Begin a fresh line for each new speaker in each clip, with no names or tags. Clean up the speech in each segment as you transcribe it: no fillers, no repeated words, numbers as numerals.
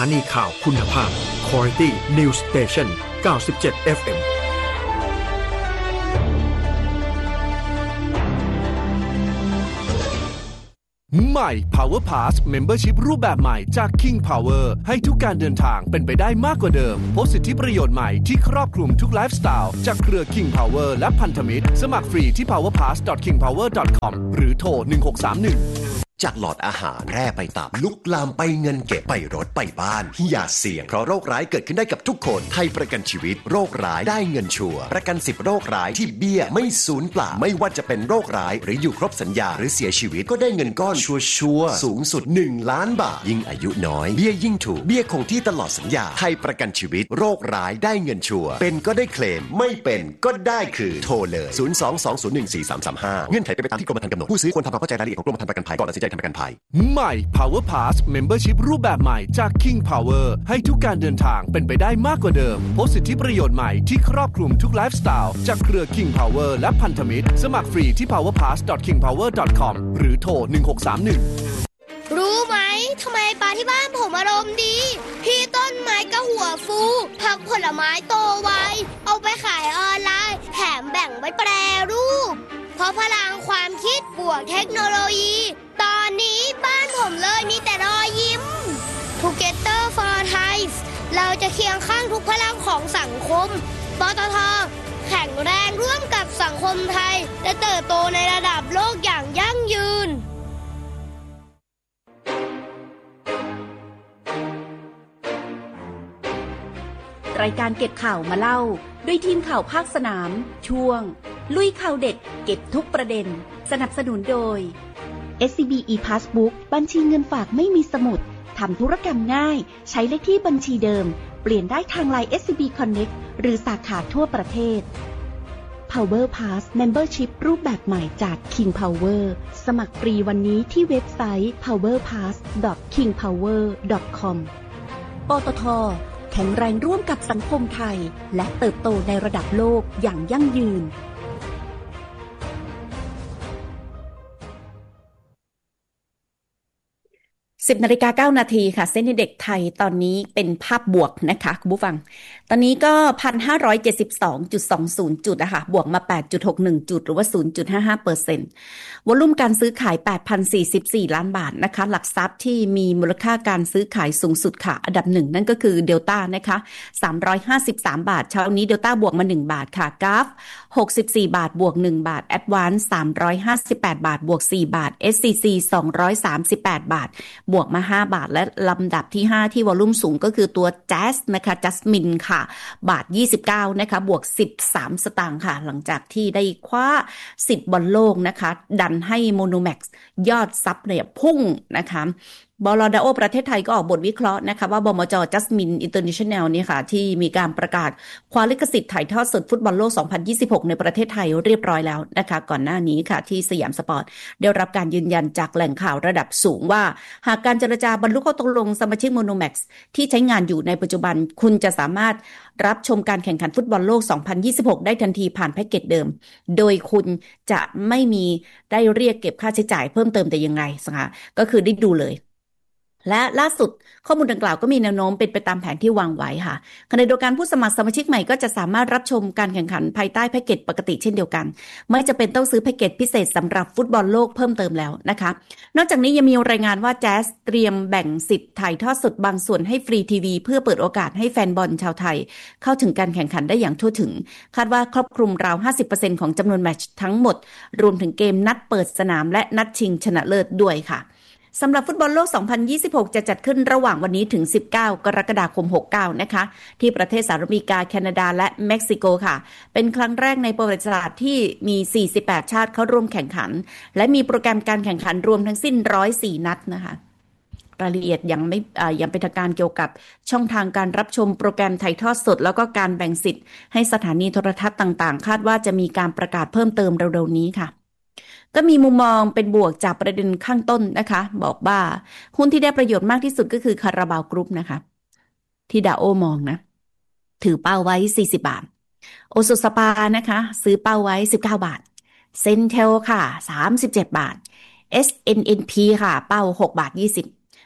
านีข่าวคุณภาพ Quality News Station 97 FM
ใหม่ Power Pass Membership รูปแบบใหม่จาก King Power ให้ทุกการเดินทางเป็นไปได้มากกว่าเดิมพบสิทธิประโยชน์ใหม่ที่ครอบคลุมทุกไลฟ์สไตล์จากเครือ King Power และพันธมิตรสมัครฟรีที่ powerpass.kingpower.com หรือโทร1631
จากหลอดอาหารแพร่ไปตับลุกลามไปเงินเก็บไปรถไปบ้านอย่าเสี่ยงเพราะโรคร้ายเกิดขึ้นได้กับทุกคนไทยประกันชีวิตโรคร้ายได้เงินชัวร์ประกัน10โรคร้ายที่เบี้ยไม่สูญเปล่าไม่ว่าจะเป็นโรคร้ายหรืออยู่ครบสัญญาหรือเสียชีวิตก็ได้เงินก้อนชัวร์สูงสุด1ล้านบาทยิ่งอายุน้อยเบี้ยยิ่งถูกเบี้ยคงที่ตลอดสัญญาไทยประกันชีวิตโรคร้ายได้เงินชัวร์เป็นก็ได้เคลมไม่เป็นก็ได้คือโทรเลย022014335เงื่อนไขเป็นไปตามที่กรมธรรม์กำหนดผู้ซื้อควรทำความเข้าใจรายละเอียดของกรมธรรม์ประกันภัยก่อนตัดสินใจทำประกันภัย
ใหม่ Power Pass Membership รูปแบบใหม่จาก King Power ให้ทุกการเดินทางเป็นไปได้มากกว่าเดิมพบสิทธิประโยชน์ใหม่ที่ครอบคลุมทุกไลฟ์สไตล์จากเครือ King Power และพันธมิตรสมัครฟรีที่ powerpass.kingpower.com หรือโทร1631
รู้ไหมทำไมปลาที่บ้านผมอารมณ์ดีพี่ต้นไม้ก็หัวฟูผักผลไม้โตไวเอาไปขายออนไลน์แถมแบ่งไว้แปรรูปเพราะพลังความคิดบวกเทคโนโลยีตอนนี้บ้านผมเลยมีแต่รอยยิ้ม Together for Thai เราจะเคียงข้างทุกพลังของสังคมปตท.แข็งแรงร่วมกับสังคมไทยและเติบโตในระดับโลกอย่างยั่งยืน
รายการเก็บข่าวมาเล่าด้วยทีมข่าวภาคสนามช่วงลุยข่าวเด็ดเก็บทุกประเด็นสนับสนุนโดย SCB ePassbook บัญชีเงินฝากไม่มีสมุดทำธุรกรรมง่ายใช้เลขที่บัญชีเดิมเปลี่ยนได้ทาง LINE SCB Connect หรือสาขาทั่วประเทศ Power Pass Membership รูปแบบใหม่จาก King Power สมัครฟรีวันนี้ที่เว็บไซต์ powerpass.kingpower.com ปตท.แข็งแรงร่วมกับสังคมไทยและเติบโตในระดับโลกอย่างยั่งยืน10:09 นาทีค่ะเส้นเด็กไทยตอนนี้เป็นภาพบวกนะคะคุณผู้ฟังตอนนี้ก็ 1,572.20 จุดนะคะบวกมา 8.61 จุดหรือว่า 0.55% วอลุ่มการซื้อขาย 8,044 ล้านบาทนะคะหลักทรัพย์ที่มีมูลค่าการซื้อขายสูงสุดค่ะอันดับ1นั่นก็คือเดลต้านะคะ353 บาทเช้านี้เดลต้าบวกมา1บาทค่ะกราฟ64 บาทบวก1บาทแอดวานซ์358 บาทบวก4บาท SCC 238 บาทบวกมา5บาทและลำดับที่5ที่วอลุ่มสูงก็คือตัว Jazz นะคะ Jasmine ค่ะบาท29นะคะบวก13สตางค์ค่ะหลังจากที่ได้คว้าสิทธิ์บอลโลกนะคะดันให้ Monomax ยอดซับเนี่ยพุ่งนะคะบลดาโอประเทศไทยก็ออกบทวิเคราะห์นะคะว่าบมจ. Jasmine International นี่ค่ะที่มีการประกาศคว้าลิขสิทธิ์ถ่ายทอดสดฟุตบอลโลก2026ในประเทศไทยเรียบร้อยแล้วนะคะก่อนหน้านี้ค่ะที่สยามสปอร์ตได้รับการยืนยันจากแหล่งข่าวระดับสูงว่าหากการเจรจาบรรลุข้อตกลงสมาชิก Monomax ที่ใช้งานอยู่ในปัจจุบันคุณจะสามารถรับชมการแข่งขันฟุตบอลโลก2026ได้ทันทีผ่านแพ็กเกจเดิมโดยคุณจะไม่มีได้เรียกเก็บค่าใช้จ่ายเพิ่มเติมแต่ยังไงนะคะก็คือได้ดูเลยและล่าสุดข้อมูลดังกล่าวก็มีแนวโน้มเป็นไปตามแผนที่วางไว้ค่ะขณะเดียวกันผู้สมัครสมาชิกใหม่ก็จะสามารถรับชมการแข่งขันภายใต้แพ็กเกจปกติเช่นเดียวกันไม่จะเป็นต้องซื้อแพ็กเกจพิเศษสำหรับฟุตบอลโลกเพิ่มเติมแล้วนะคะนอกจากนี้ยังมีรายงานว่าแจ๊สเตรียมแบ่งสิทธิ์ถ่ายทอดสดบางส่วนให้ฟรีทีวีเพื่อเปิดโอกาสให้แฟนบอลชาวไทยเข้าถึงการแข่งขันได้อย่างทั่วถึงคาดว่าครอบคลุมราว 50% ของจำนวนแมตช์ทั้งหมดรวมถึงเกมนัดเปิดสนามและนัดชิงชนะเลิศด้วยค่ะสำหรับฟุตบอลโลก2026จะจัดขึ้นระหว่างวันนี้ถึง19กรกฎาคม69นะคะที่ประเทศสหรัฐอเมริกาแคนาดาและเม็กซิโกค่ะเป็นครั้งแรกในประวัติศาสตร์ที่มี48ชาติเข้าร่วมแข่งขันและมีโปรแกรมการแข่งขันรวมทั้งสิ้น104นัดนะคะรายละเอียดยังเป็นทางการเกี่ยวกับช่องทางการรับชมโปรแกรมถ่ายทอดสดแล้วก็การแบ่งสิทธิ์ให้สถานีโทรทัศน์ต่างๆคาดว่าจะมีการประกาศเพิ่มเติมเร็วๆนี้ค่ะก็มีมุมมองเป็นบวกจากประเด็นข้างต้นนะคะบอกว่าหุ้นที่ได้ประโยชน์มากที่สุดก็คือคาราบาวกรุ๊ปนะคะที่ดาโอมองนะถือเป้าไว้40บาทโอสุสปานะคะซื้อเป้าไว้19บาทเซนเทลค่ะ37บาท SNNP ค่ะเป้า6บาท20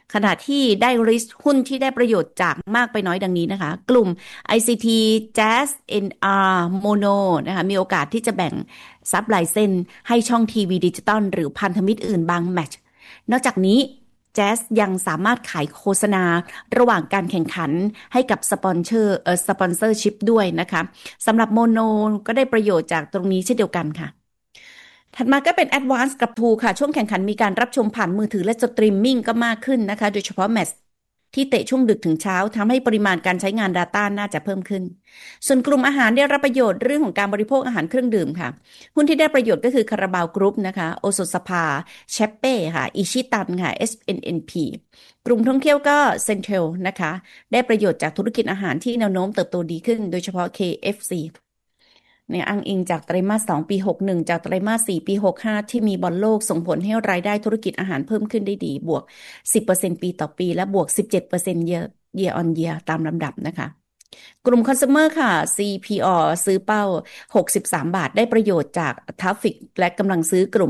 ขณะที่ได้ริสหุ้นที่ได้ประโยชน์จากมากไปน้อยดังนี้นะคะกลุ่ม ICT Jazz NR Mono นะคะมีโอกาสที่จะแบ่งซับไลเซนให้ช่องทีวีดิจิตอลหรือพันธมิตรอื่นบางแมตช์นอกจากนี้แจ๊สยังสามารถขายโฆษณาระหว่างการแข่งขันให้กับสปอนเซอร์ชิพด้วยนะคะสำหรับโมโนก็ได้ประโยชน์จากตรงนี้เช่นเดียวกันค่ะถัดมาก็เป็น Advance กับ True ค่ะช่วงแข่งขันมีการรับชมผ่านมือถือและสตรีมมิ่งก็มากขึ้นนะคะโดยเฉพาะแมตช์ที่เตะช่วงดึกถึงเช้าทำให้ปริมาณการใช้งาน Data น่าจะเพิ่มขึ้นส่วนกลุ่มอาหารได้รับประโยชน์เรื่องของการบริโภคอาหารเครื่องดื่มค่ะหุ้นที่ได้ประโยชน์ก็คือคาราบาวกรุ๊ปนะคะโอโซสภาเชปเป้ค่ะอิชิตันค่ะ SNNP กลุ่มท่องเที่ยวก็เซ็นเทรัลนะคะได้ประโยชน์จากธุรกิจอาหารที่แนวโน้มเติบโตดีขึ้นโดยเฉพาะ KFC เนี่ยอ้างอิงจากไตรมาส2ปี61จากไตรมาส4ปี65ที่มีบอลโลกส่งผลให้รายได้ธุรกิจอาหารเพิ่มขึ้นได้ดีบวก 10% ปีต่อปีและบวก 17% year on year ตามลำดับนะคะกลุ่ม consumer ค่ะ CPO ซื้อเป้า63บาทได้ประโยชน์จากทราฟฟิกและกำลังซื้อกลุ่ม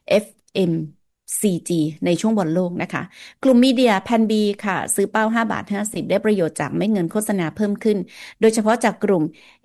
FMCG ในช่วงบอลโลกนะคะกลุ่มมีเดียแพนบีค่ะซื้อเป้า5บาท50ได้ประโยชน์จากเม็ดเงินโฆษณาเพิ่มขึ้นโดยเฉพาะจากกลุ่ม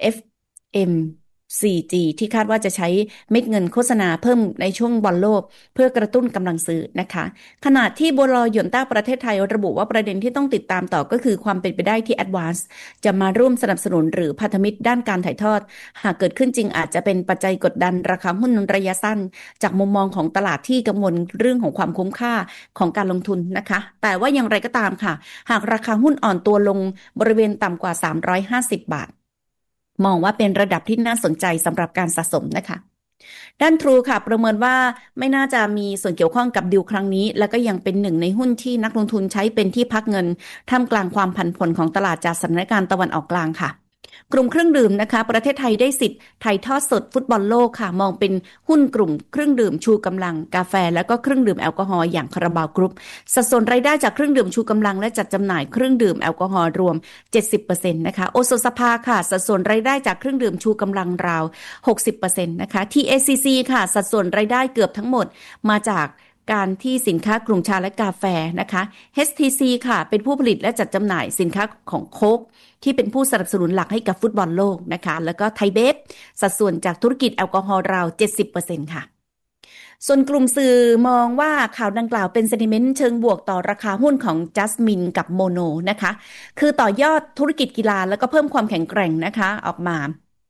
FMCG ที่คาดว่าจะใช้เม็ดเงินโฆษณาเพิ่มในช่วงบอลโลกเพื่อกระตุ้นกำลังซื้อนะคะขณะที่บัวลอยหยวนต้าประเทศไทยระบุว่าประเด็นที่ต้องติดตามต่อก็คือความเป็นไปได้ที่ Advance จะมาร่วมสนับสนุนหรือพันธมิตรด้านการถ่ายทอดหากเกิดขึ้นจริงอาจจะเป็นปัจจัยกดดันราคาหุ้นระยะสั้นจากมุมมองของตลาดที่กังวลเรื่องของความคุ้มค่าของการลงทุนนะคะแต่ว่าอย่างไรก็ตามค่ะหากราคาหุ้นอ่อนตัวลงบริเวณต่ำกว่า350 บาทมองว่าเป็นระดับที่น่าสนใจสำหรับการสะสมนะคะด้าน True ค่ะประเมินว่าไม่น่าจะมีส่วนเกี่ยวข้องกับดีลครั้งนี้และก็ยังเป็นหนึ่งในหุ้นที่นักลงทุนใช้เป็นที่พักเงินท่ามกลางความผันผวนของตลาดจากสถานการณ์ตะวันออกกลางค่ะกลุ่มเครื่องดื่มนะคะประเทศไทยได้สิทธิ์ถ่ายทอดสดฟุตบอลโลกค่ะมองเป็นหุ้นกลุ่มเครื่องดื่มชูกำลังกาแฟและก็เครื่องดื่มแอลกอฮอล์อย่างคาราบาวกรุ๊ปสัดส่วนรายได้จากเครื่องดื่มชูกำลังและจัดจำหน่ายเครื่องดื่มแอลกอฮอล์รวม 70% นะคะโอโซสภาค่ะสัดส่วนรายได้จากเครื่องดื่มชูกำลังราว 60% นะคะ TACC ค่ะสัดส่วนรายได้เกือบทั้งหมดมาจากการที่สินค้ากลุ่มชาและกาแฟนะคะ HTC ค่ะเป็นผู้ผลิตและจัดจำหน่ายสินค้าของโค้กที่เป็นผู้สนับสนุนหลักให้กับฟุตบอลโลกนะคะแล้วก็ไทยเบฟสัดส่วนจากธุรกิจแอลกอฮอล์ราว 70% ค่ะส่วนกลุ่มสื่อมองว่าข่าวดังกล่าวเป็นเซนติเมนต์เชิงบวกต่อราคาหุ้นของจัสมินกับโมโนนะคะคือต่อยอดธุรกิจกีฬาแล้วก็เพิ่มความแข็งแกร่งนะคะออกมา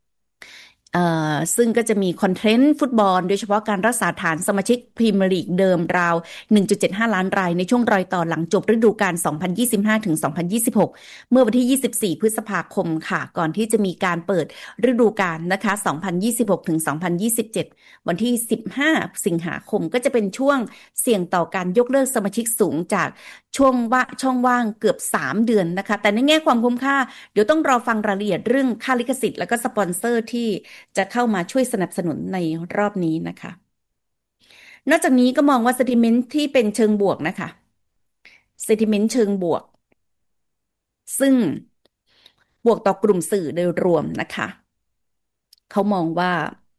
ซึ่งก็จะมีคอนเทนต์ฟุตบอลโดยเฉพาะการรักษาฐานสมาชิกพรีเมียร์ลีกเดิมราว 1.75 ล้านรายในช่วงรอยต่อหลังจบฤดูกาล 2025 ถึง 2026 เมื่อวันที่ 24 พฤษภาคมค่ะก่อนที่จะมีการเปิดฤดูกาลนะคะ 2026 ถึง 2027 วันที่ 15 สิงหาคมก็จะเป็นช่วงเสี่ยงต่อการยกเลิกสมาชิกสูงจากช่องว่างเกือบ3 เดือนนะคะแต่ในแง่ความคุ้มค่าเดี๋ยวต้องรอฟังรายละเอียดเรื่องค่าลิขสิทธิ์แล้วก็สปอนเซอร์ที่จะเข้ามาช่วยสนับสนุนในรอบนี้นะคะนอกจากนี้ก็มองว่า sentiment ที่เป็นเชิงบวกนะคะ sentiment เชิงบวกซึ่งบวกต่อกลุ่มสื่อโดยรวมนะคะเขามองว่า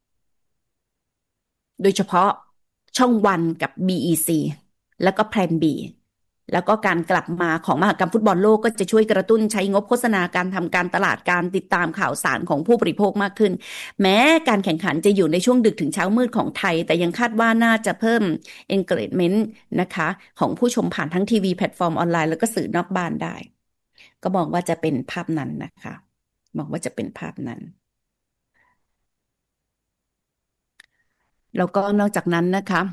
โดยเฉพาะช่องวันกับ BEC แล้วก็แพลน Bแล้วก็การกลับมาของมหกรรมฟุตบอลโลกก็จะช่วยกระตุ้นใช้งบโฆษณาการทำการตลาดการติดตามข่าวสารของผู้บริโภคมากขึ้นแม้การแข่งขันจะอยู่ในช่วงดึกถึงเช้ามืดของไทยแต่ยังคาดว่าน่าจะเพิ่ม engagement นะคะของผู้ชมผ่านทั้งทีวีแพลตฟอร์มออนไลน์แล้วก็สื่อนอกบ้านได้ก็มองว่าจะเป็นภาพนั้นนะคะมองว่าจะเป็นภาพนั้นแล้วก็นอกจากนั้นนะคะ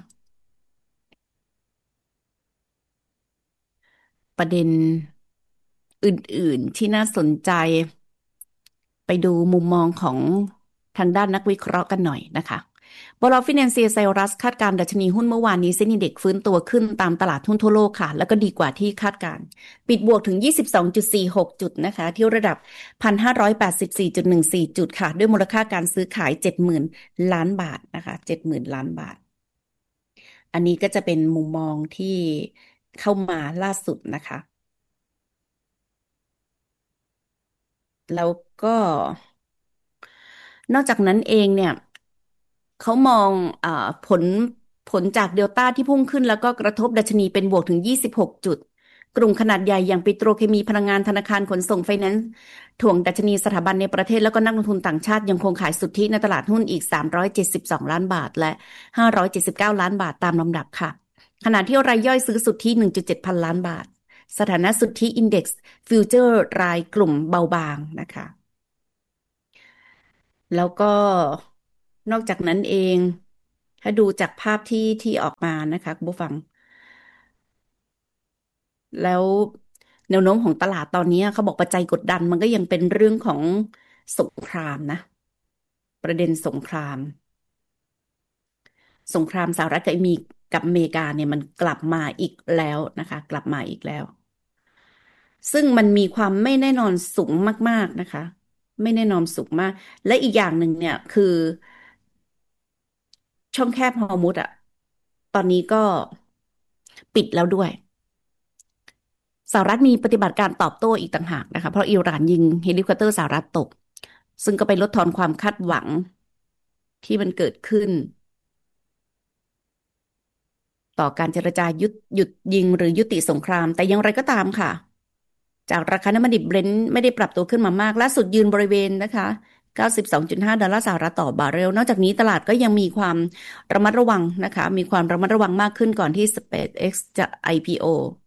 ประเด็นอื่นๆที่น่าสนใจไปดูมุมมองของทางด้านนักวิเคราะห์กันหน่อยนะคะบลฟินแลนเซียไซรัสคาดการณ์ดัชนีหุ้นเมื่อวานนี้เซ็นดีเด็กฟื้นตัวขึ้นตามตลาดหุ้นทั่วโลกค่ะแล้วก็ดีกว่าที่คาดการณ์ปิดบวกถึง 22.46 จุดนะคะที่ระดับ 1,584.14 จุดค่ะด้วยมูลค่าการซื้อขาย 70,000 ล้านบาทนะคะ 70,000 ล้านบาทอันนี้ก็จะเป็นมุมมองที่เข้ามาล่าสุดนะคะแล้วก็นอกจากนั้นเองเนี่ยเขามองผลจากเดลต้าที่พุ่งขึ้นแล้วก็กระทบดัชนีเป็นบวกถึง26 จุดกลุ่มขนาดใหญ่อย่างปิโตรเคมีพลังงานธนาคารขนส่งไฟแนนซ์ถ่วงดัชนีสถาบันในประเทศแล้วก็นักลงทุนต่างชาติยังคงขายสุทธิในตลาดหุ้นอีก372ล้านบาทและ579ล้านบาทตามลำดับค่ะขณะที่รายย่อยซื้อสุทธิ 1.7 พันล้านบาทสถานะสุทธิอินเด็กซ์ฟิวเจอร์รายกลุ่มเบาบางนะคะแล้วก็นอกจากนั้นเองถ้าดูจากภาพที่ออกมานะคะคุณผู้ฟังแล้วแนวโน้มของตลาดตอนนี้เขาบอกปัจจัยกดดันมันก็ยังเป็นเรื่องของสงครามนะประเด็นสงครามสหรัฐกับอเมริกาเนี่ยมันกลับมาอีกแล้วนะคะกลับมาอีกแล้วซึ่งมันมีความไม่แน่นอนสูงมากๆนะคะไม่แน่นอนสูงมากและอีกอย่างหนึ่งเนี่ยคือช่องแคบฮอร์มุซอะตอนนี้ก็ปิดแล้วด้วยสหรัฐมีปฏิบัติการตอบโต้อีกต่างหากนะคะเพราะอิหร่านยิงเฮลิคอปเตอร์สหรัฐตกซึ่งก็ไปลดทอนความคาดหวังที่มันเกิดขึ้นต่อการเจรจาหยุดยิงหรือยุติสงครามแต่อย่างไรก็ตามค่ะจากราคาน้ำมันดิบเบรนท์ไม่ได้ปรับตัวขึ้นมามากล่าสุดยืนบริเวณนะคะ92.5 ดอลลาร์สหรัฐต่อบาร์เรลนอกจากนี้ตลาดก็ยังมีความระมัดระวังนะคะมีความระมัดระวังมากขึ้นก่อนที่ SpaceX จะ IPO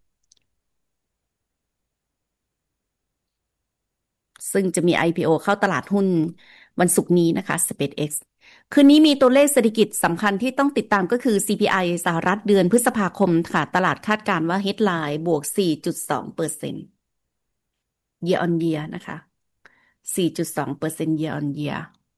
ซึ่งจะมี IPO เข้าตลาดหุ้นวันศุกร์นี้นะคะ SpaceX คืนนี้มีตัวเลขเศรษฐกิจสำคัญที่ต้องติดตามก็คือ CPI สหรัฐเดือนพฤษภาคมค่ะตลาดคาดการณ์ว่า headline บวก 4.2% year on year นะคะ 4.2% year on year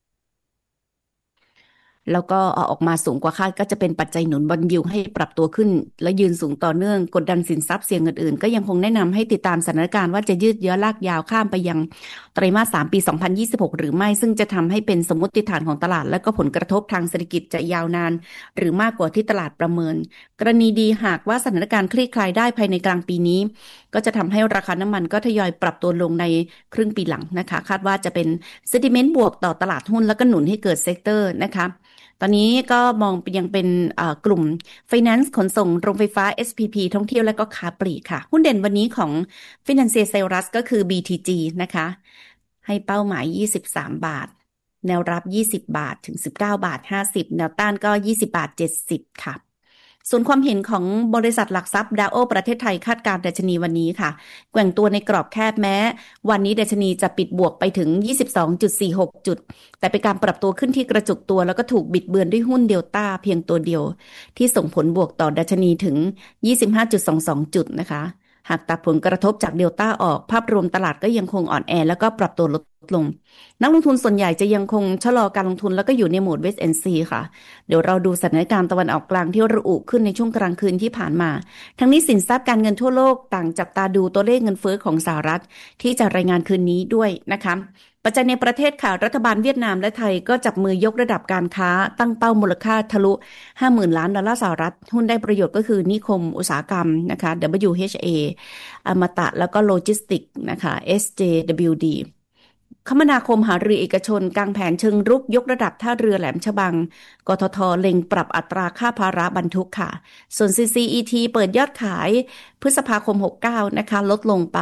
แล้วก็ออกมาสูงกว่าคาดก็จะเป็นปัจจัยหนุนบอนด์ยิลด์ให้ปรับตัวขึ้นและยืนสูงต่อเนื่องกดดันสินทรัพย์เสี่ยงอื่นๆก็ยังคงแนะนำให้ติดตามสถานการณ์ว่าจะยืดเยื้อลากยาวข้ามไปยังไตรมาส 3 ปี 2026 หรือไม่ซึ่งจะทำให้เป็นสมมติฐานของตลาดและก็ผลกระทบทางเศรษฐกิจจะยาวนานหรือมากกว่าที่ตลาดประเมินกรณีดีหากว่าสถานการณ์คลี่คลายได้ภายในกลางปีนี้ก็จะทำให้ราคาน้ำมันก็ทยอยปรับตัวลงในครึ่งปีหลังนะคะคาดว่าจะเป็นเซนติเมนต์บวกต่อตลาดหุ้นแล้วก็หนุนให้เกิดเซกเตอร์นะคะตอนนี้ก็มองยังเป็นกลุ่ม Finance ขนส่งโรงไฟฟ้า SPP ท่องเที่ยวและก็ค้าปลีกค่ะหุ้นเด่นวันนี้ของ Financial Services ก็คือ BTG นะคะให้เป้าหมาย23 บาทแนวรับ20 บาทถึง19 บาท 50แนวต้านก็20 บาท 70ค่ะส่วนความเห็นของบริษัทหลักทรัพย์ดาวโอประเทศไทยคาดการณ์ดัชนีวันนี้ค่ะแกว่งตัวในกรอบแคบแม้วันนี้ดัชนีจะปิดบวกไปถึง 22.46 จุดแต่เป็นการปรับตัวขึ้นที่กระจุกตัวแล้วก็ถูกบิดเบือนด้วยหุ้นเดลต้าเพียงตัวเดียวที่ส่งผลบวกต่อดัชนีถึง 25.22 จุดนะคะหากตัดผลกระทบจากเดลต้าออกภาพรวมตลาดก็ยังคงอ่อนแอแล้วก็ปรับตัวลดลงนักลงทุนส่วนใหญ่จะยังคงชะลอการลงทุนแล้วก็อยู่ในโหมด Wait and See ค่ะเดี๋ยวเราดูสถานการณ์ตะวันออกกลางที่ระอุขึ้นในช่วงกลางคืนที่ผ่านมาทั้งนี้สินทรัพย์การเงินทั่วโลกต่างจับตาดูตัวเลขเงินเฟ้อของสหรัฐที่จะรายงานคืนนี้ด้วยนะคะปัจจัยในประเทศค่ะรัฐบาลเวียดนามและไทยก็จับมือยกระดับการค้าตั้งเป้ามูลค่าทะลุ 50,000 ล้านดอลลาร์สหรัฐหุ้นได้ประโยชน์ก็คือนิคมอุตสาหกรรมนะคะ WHA อมตะแล้วก็โลจิสติกนะคะ SJWD คมนาคมหารือเอกชนกางแผนเชิงรุกยกระดับท่าเรือแหลมฉบังกททเล็งปรับอัตราค่าภาระบรรทุกค่ะส่วน CCET เปิดยอดขายพฤษภาคม69นะคะลดลงไป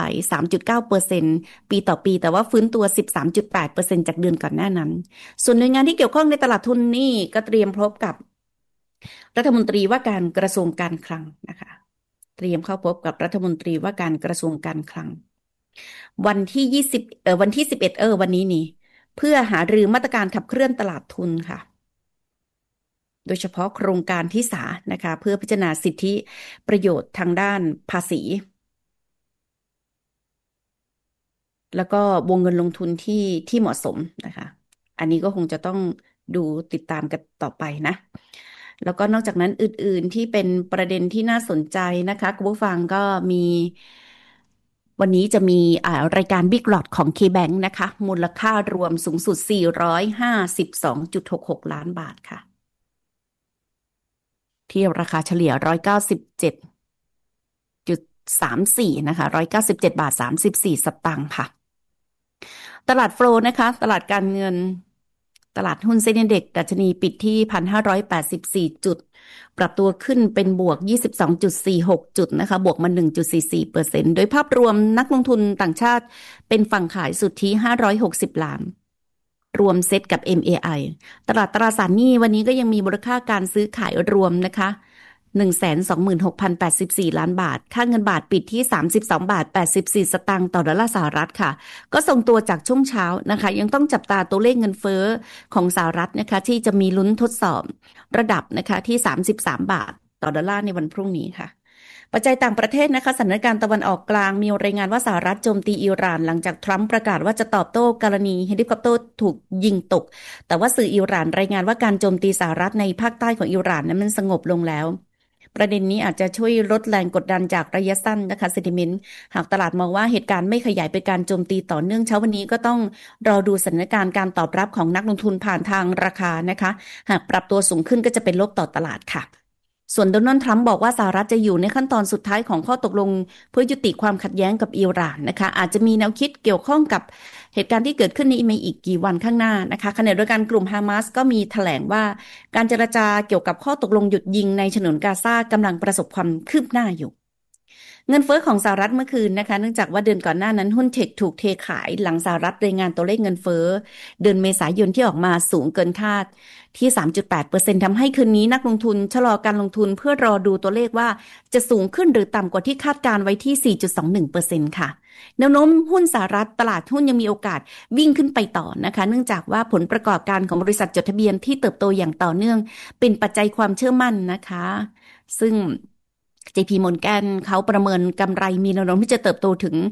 3.9% ปีต่อปีแต่ว่าฟื้นตัว 13.8% จากเดือนก่อนหน้านั้นส่วนหน่วยงานที่เกี่ยวข้องในตลาดทุนนี่ก็เตรียมพบกับรัฐมนตรีว่าการกระทรวงการคลังนะคะเตรียมเข้าพบกับรัฐมนตรีว่าการกระทรวงการคลังวันที่วันที่11วันนี้นี่เพื่อหารือมาตรการขับเคลื่อนตลาดทุนค่ะโดยเฉพาะโครงการที่3นะคะเพื่อพิจารณาสิทธิประโยชน์ทางด้านภาษีแล้วก็วงเงินลงทุนที่เหมาะสมนะคะอันนี้ก็คงจะต้องดูติดตามกันต่อไปนะแล้วก็นอกจากนั้นอื่นๆที่เป็นประเด็นที่น่าสนใจนะคะคุณผู้ฟังก็มีวันนี้จะมีรายการ Big Lot ของ KBank นะคะมูลค่ารวมสูงสุด 452.66 ล้านบาทค่ะที่ราคาเฉลี่ย 197.34 นะคะ 197 บาท 34 สตางค์ค่ะตลาดโฟลว์นะคะตลาดการเงินตลาดหุ้นเซ็นดีเด็กดัชนีปิดที่ 1,584 จุดปรับตัวขึ้นเป็นบวก 22.46 จุดนะคะบวกมา 1.44% โดยภาพรวมนักลงทุนต่างชาติเป็นฝั่งขายสุทธิ560 ล้านรวมเซ็ตกับ MAI ตลาดตราสารหนี้วันนี้ก็ยังมีมูลค่าการซื้อขายรวมนะคะ 126,084 ล้านบาทค่าเงินบาทปิดที่32.84 สตางค์ต่อดอลลาร์สหรัฐค่ะก็ทรงตัวจากช่วงเช้านะคะยังต้องจับตาตัวเลขเงินเฟ้อของสหรัฐนะคะที่จะมีลุ้นทดสอบระดับนะคะที่33 บาทต่อดอลลาร์ในวันพรุ่งนี้ค่ะปัจจัยต่างประเทศนะคะสถานการณ์ตะวันออกกลางมีรายงานว่าสหรัฐโจมตีอิหร่านหลังจากทรัมป์ประกาศว่าจะตอบโต้กรณีเฮลิคอปเตอร์ถูกยิงตกแต่ว่าสื่ออิหร่านรายงานว่าการโจมตีสหรัฐในภาคใต้ของอิหร่านนั้นมันสงบลงแล้วประเด็นนี้อาจจะช่วยลดแรงกดดันจากระยะสั้นนะคะเซนติเมนต์หากตลาดมองว่าเหตุการณ์ไม่ขยายไปการโจมตีต่อเนื่องเช้าวันนี้ก็ต้องรอดูสถานการณ์การตอบรับของนักลงทุนผ่านทางราคานะคะหากปรับตัวสูงขึ้นก็จะเป็นลบต่อตลาดค่ะส่วนโดนัลด์ทรัมป์บอกว่าสหรัฐจะอยู่ในขั้นตอนสุดท้ายของข้อตกลงเพื่อยุติความขัดแย้งกับอิหร่านนะคะอาจจะมีแนวคิดเกี่ยวข้องกับเหตุการณ์ที่เกิดขึ้นในอีกกี่วันข้างหน้านะคะขณะเดียวกันกลุ่มฮามาสก็มีแถลงว่าการเจรจาเกี่ยวกับข้อตกลงหยุดยิงในฉนวนกาซากำลังประสบความคืบหน้าอยู่เงินเฟ้อของสหรัฐเมื่อคืนนะคะเนื่องจากว่าเดือนก่อนหน้านั้นหุ้นเทคถูกเทขายหลังสหรัฐรายงานตัวเลขเงินเฟ้อเดือนเมษายนที่ออกมาสูงเกินคาดที่ 3.8% ทำให้คืนนี้นักลงทุนชะลอการลงทุนเพื่อรอดูตัวเลขว่าจะสูงขึ้นหรือต่ำกว่าที่คาดการไว้ที่ 4.21% ค่ะแนวโน้มหุ้นสหรัฐตลาดหุ้นยังมีโอกาสวิ่งขึ้นไปต่อนะคะเนื่องจากว่าผลประกอบการของบริษัทจดทะเบียนที่เติบโตอย่างต่อเนื่องเป็นปัจจัยความเชื่อมั่นนะคะซึ่งJP Morgan เขาประเมินกำไรมีแนวโน้มที่จะเติบโตถึง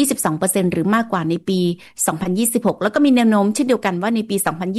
22% หรือมากกว่าในปี 2026 แล้วก็มีแนวโน้มเช่นเดียวกันว่าในปี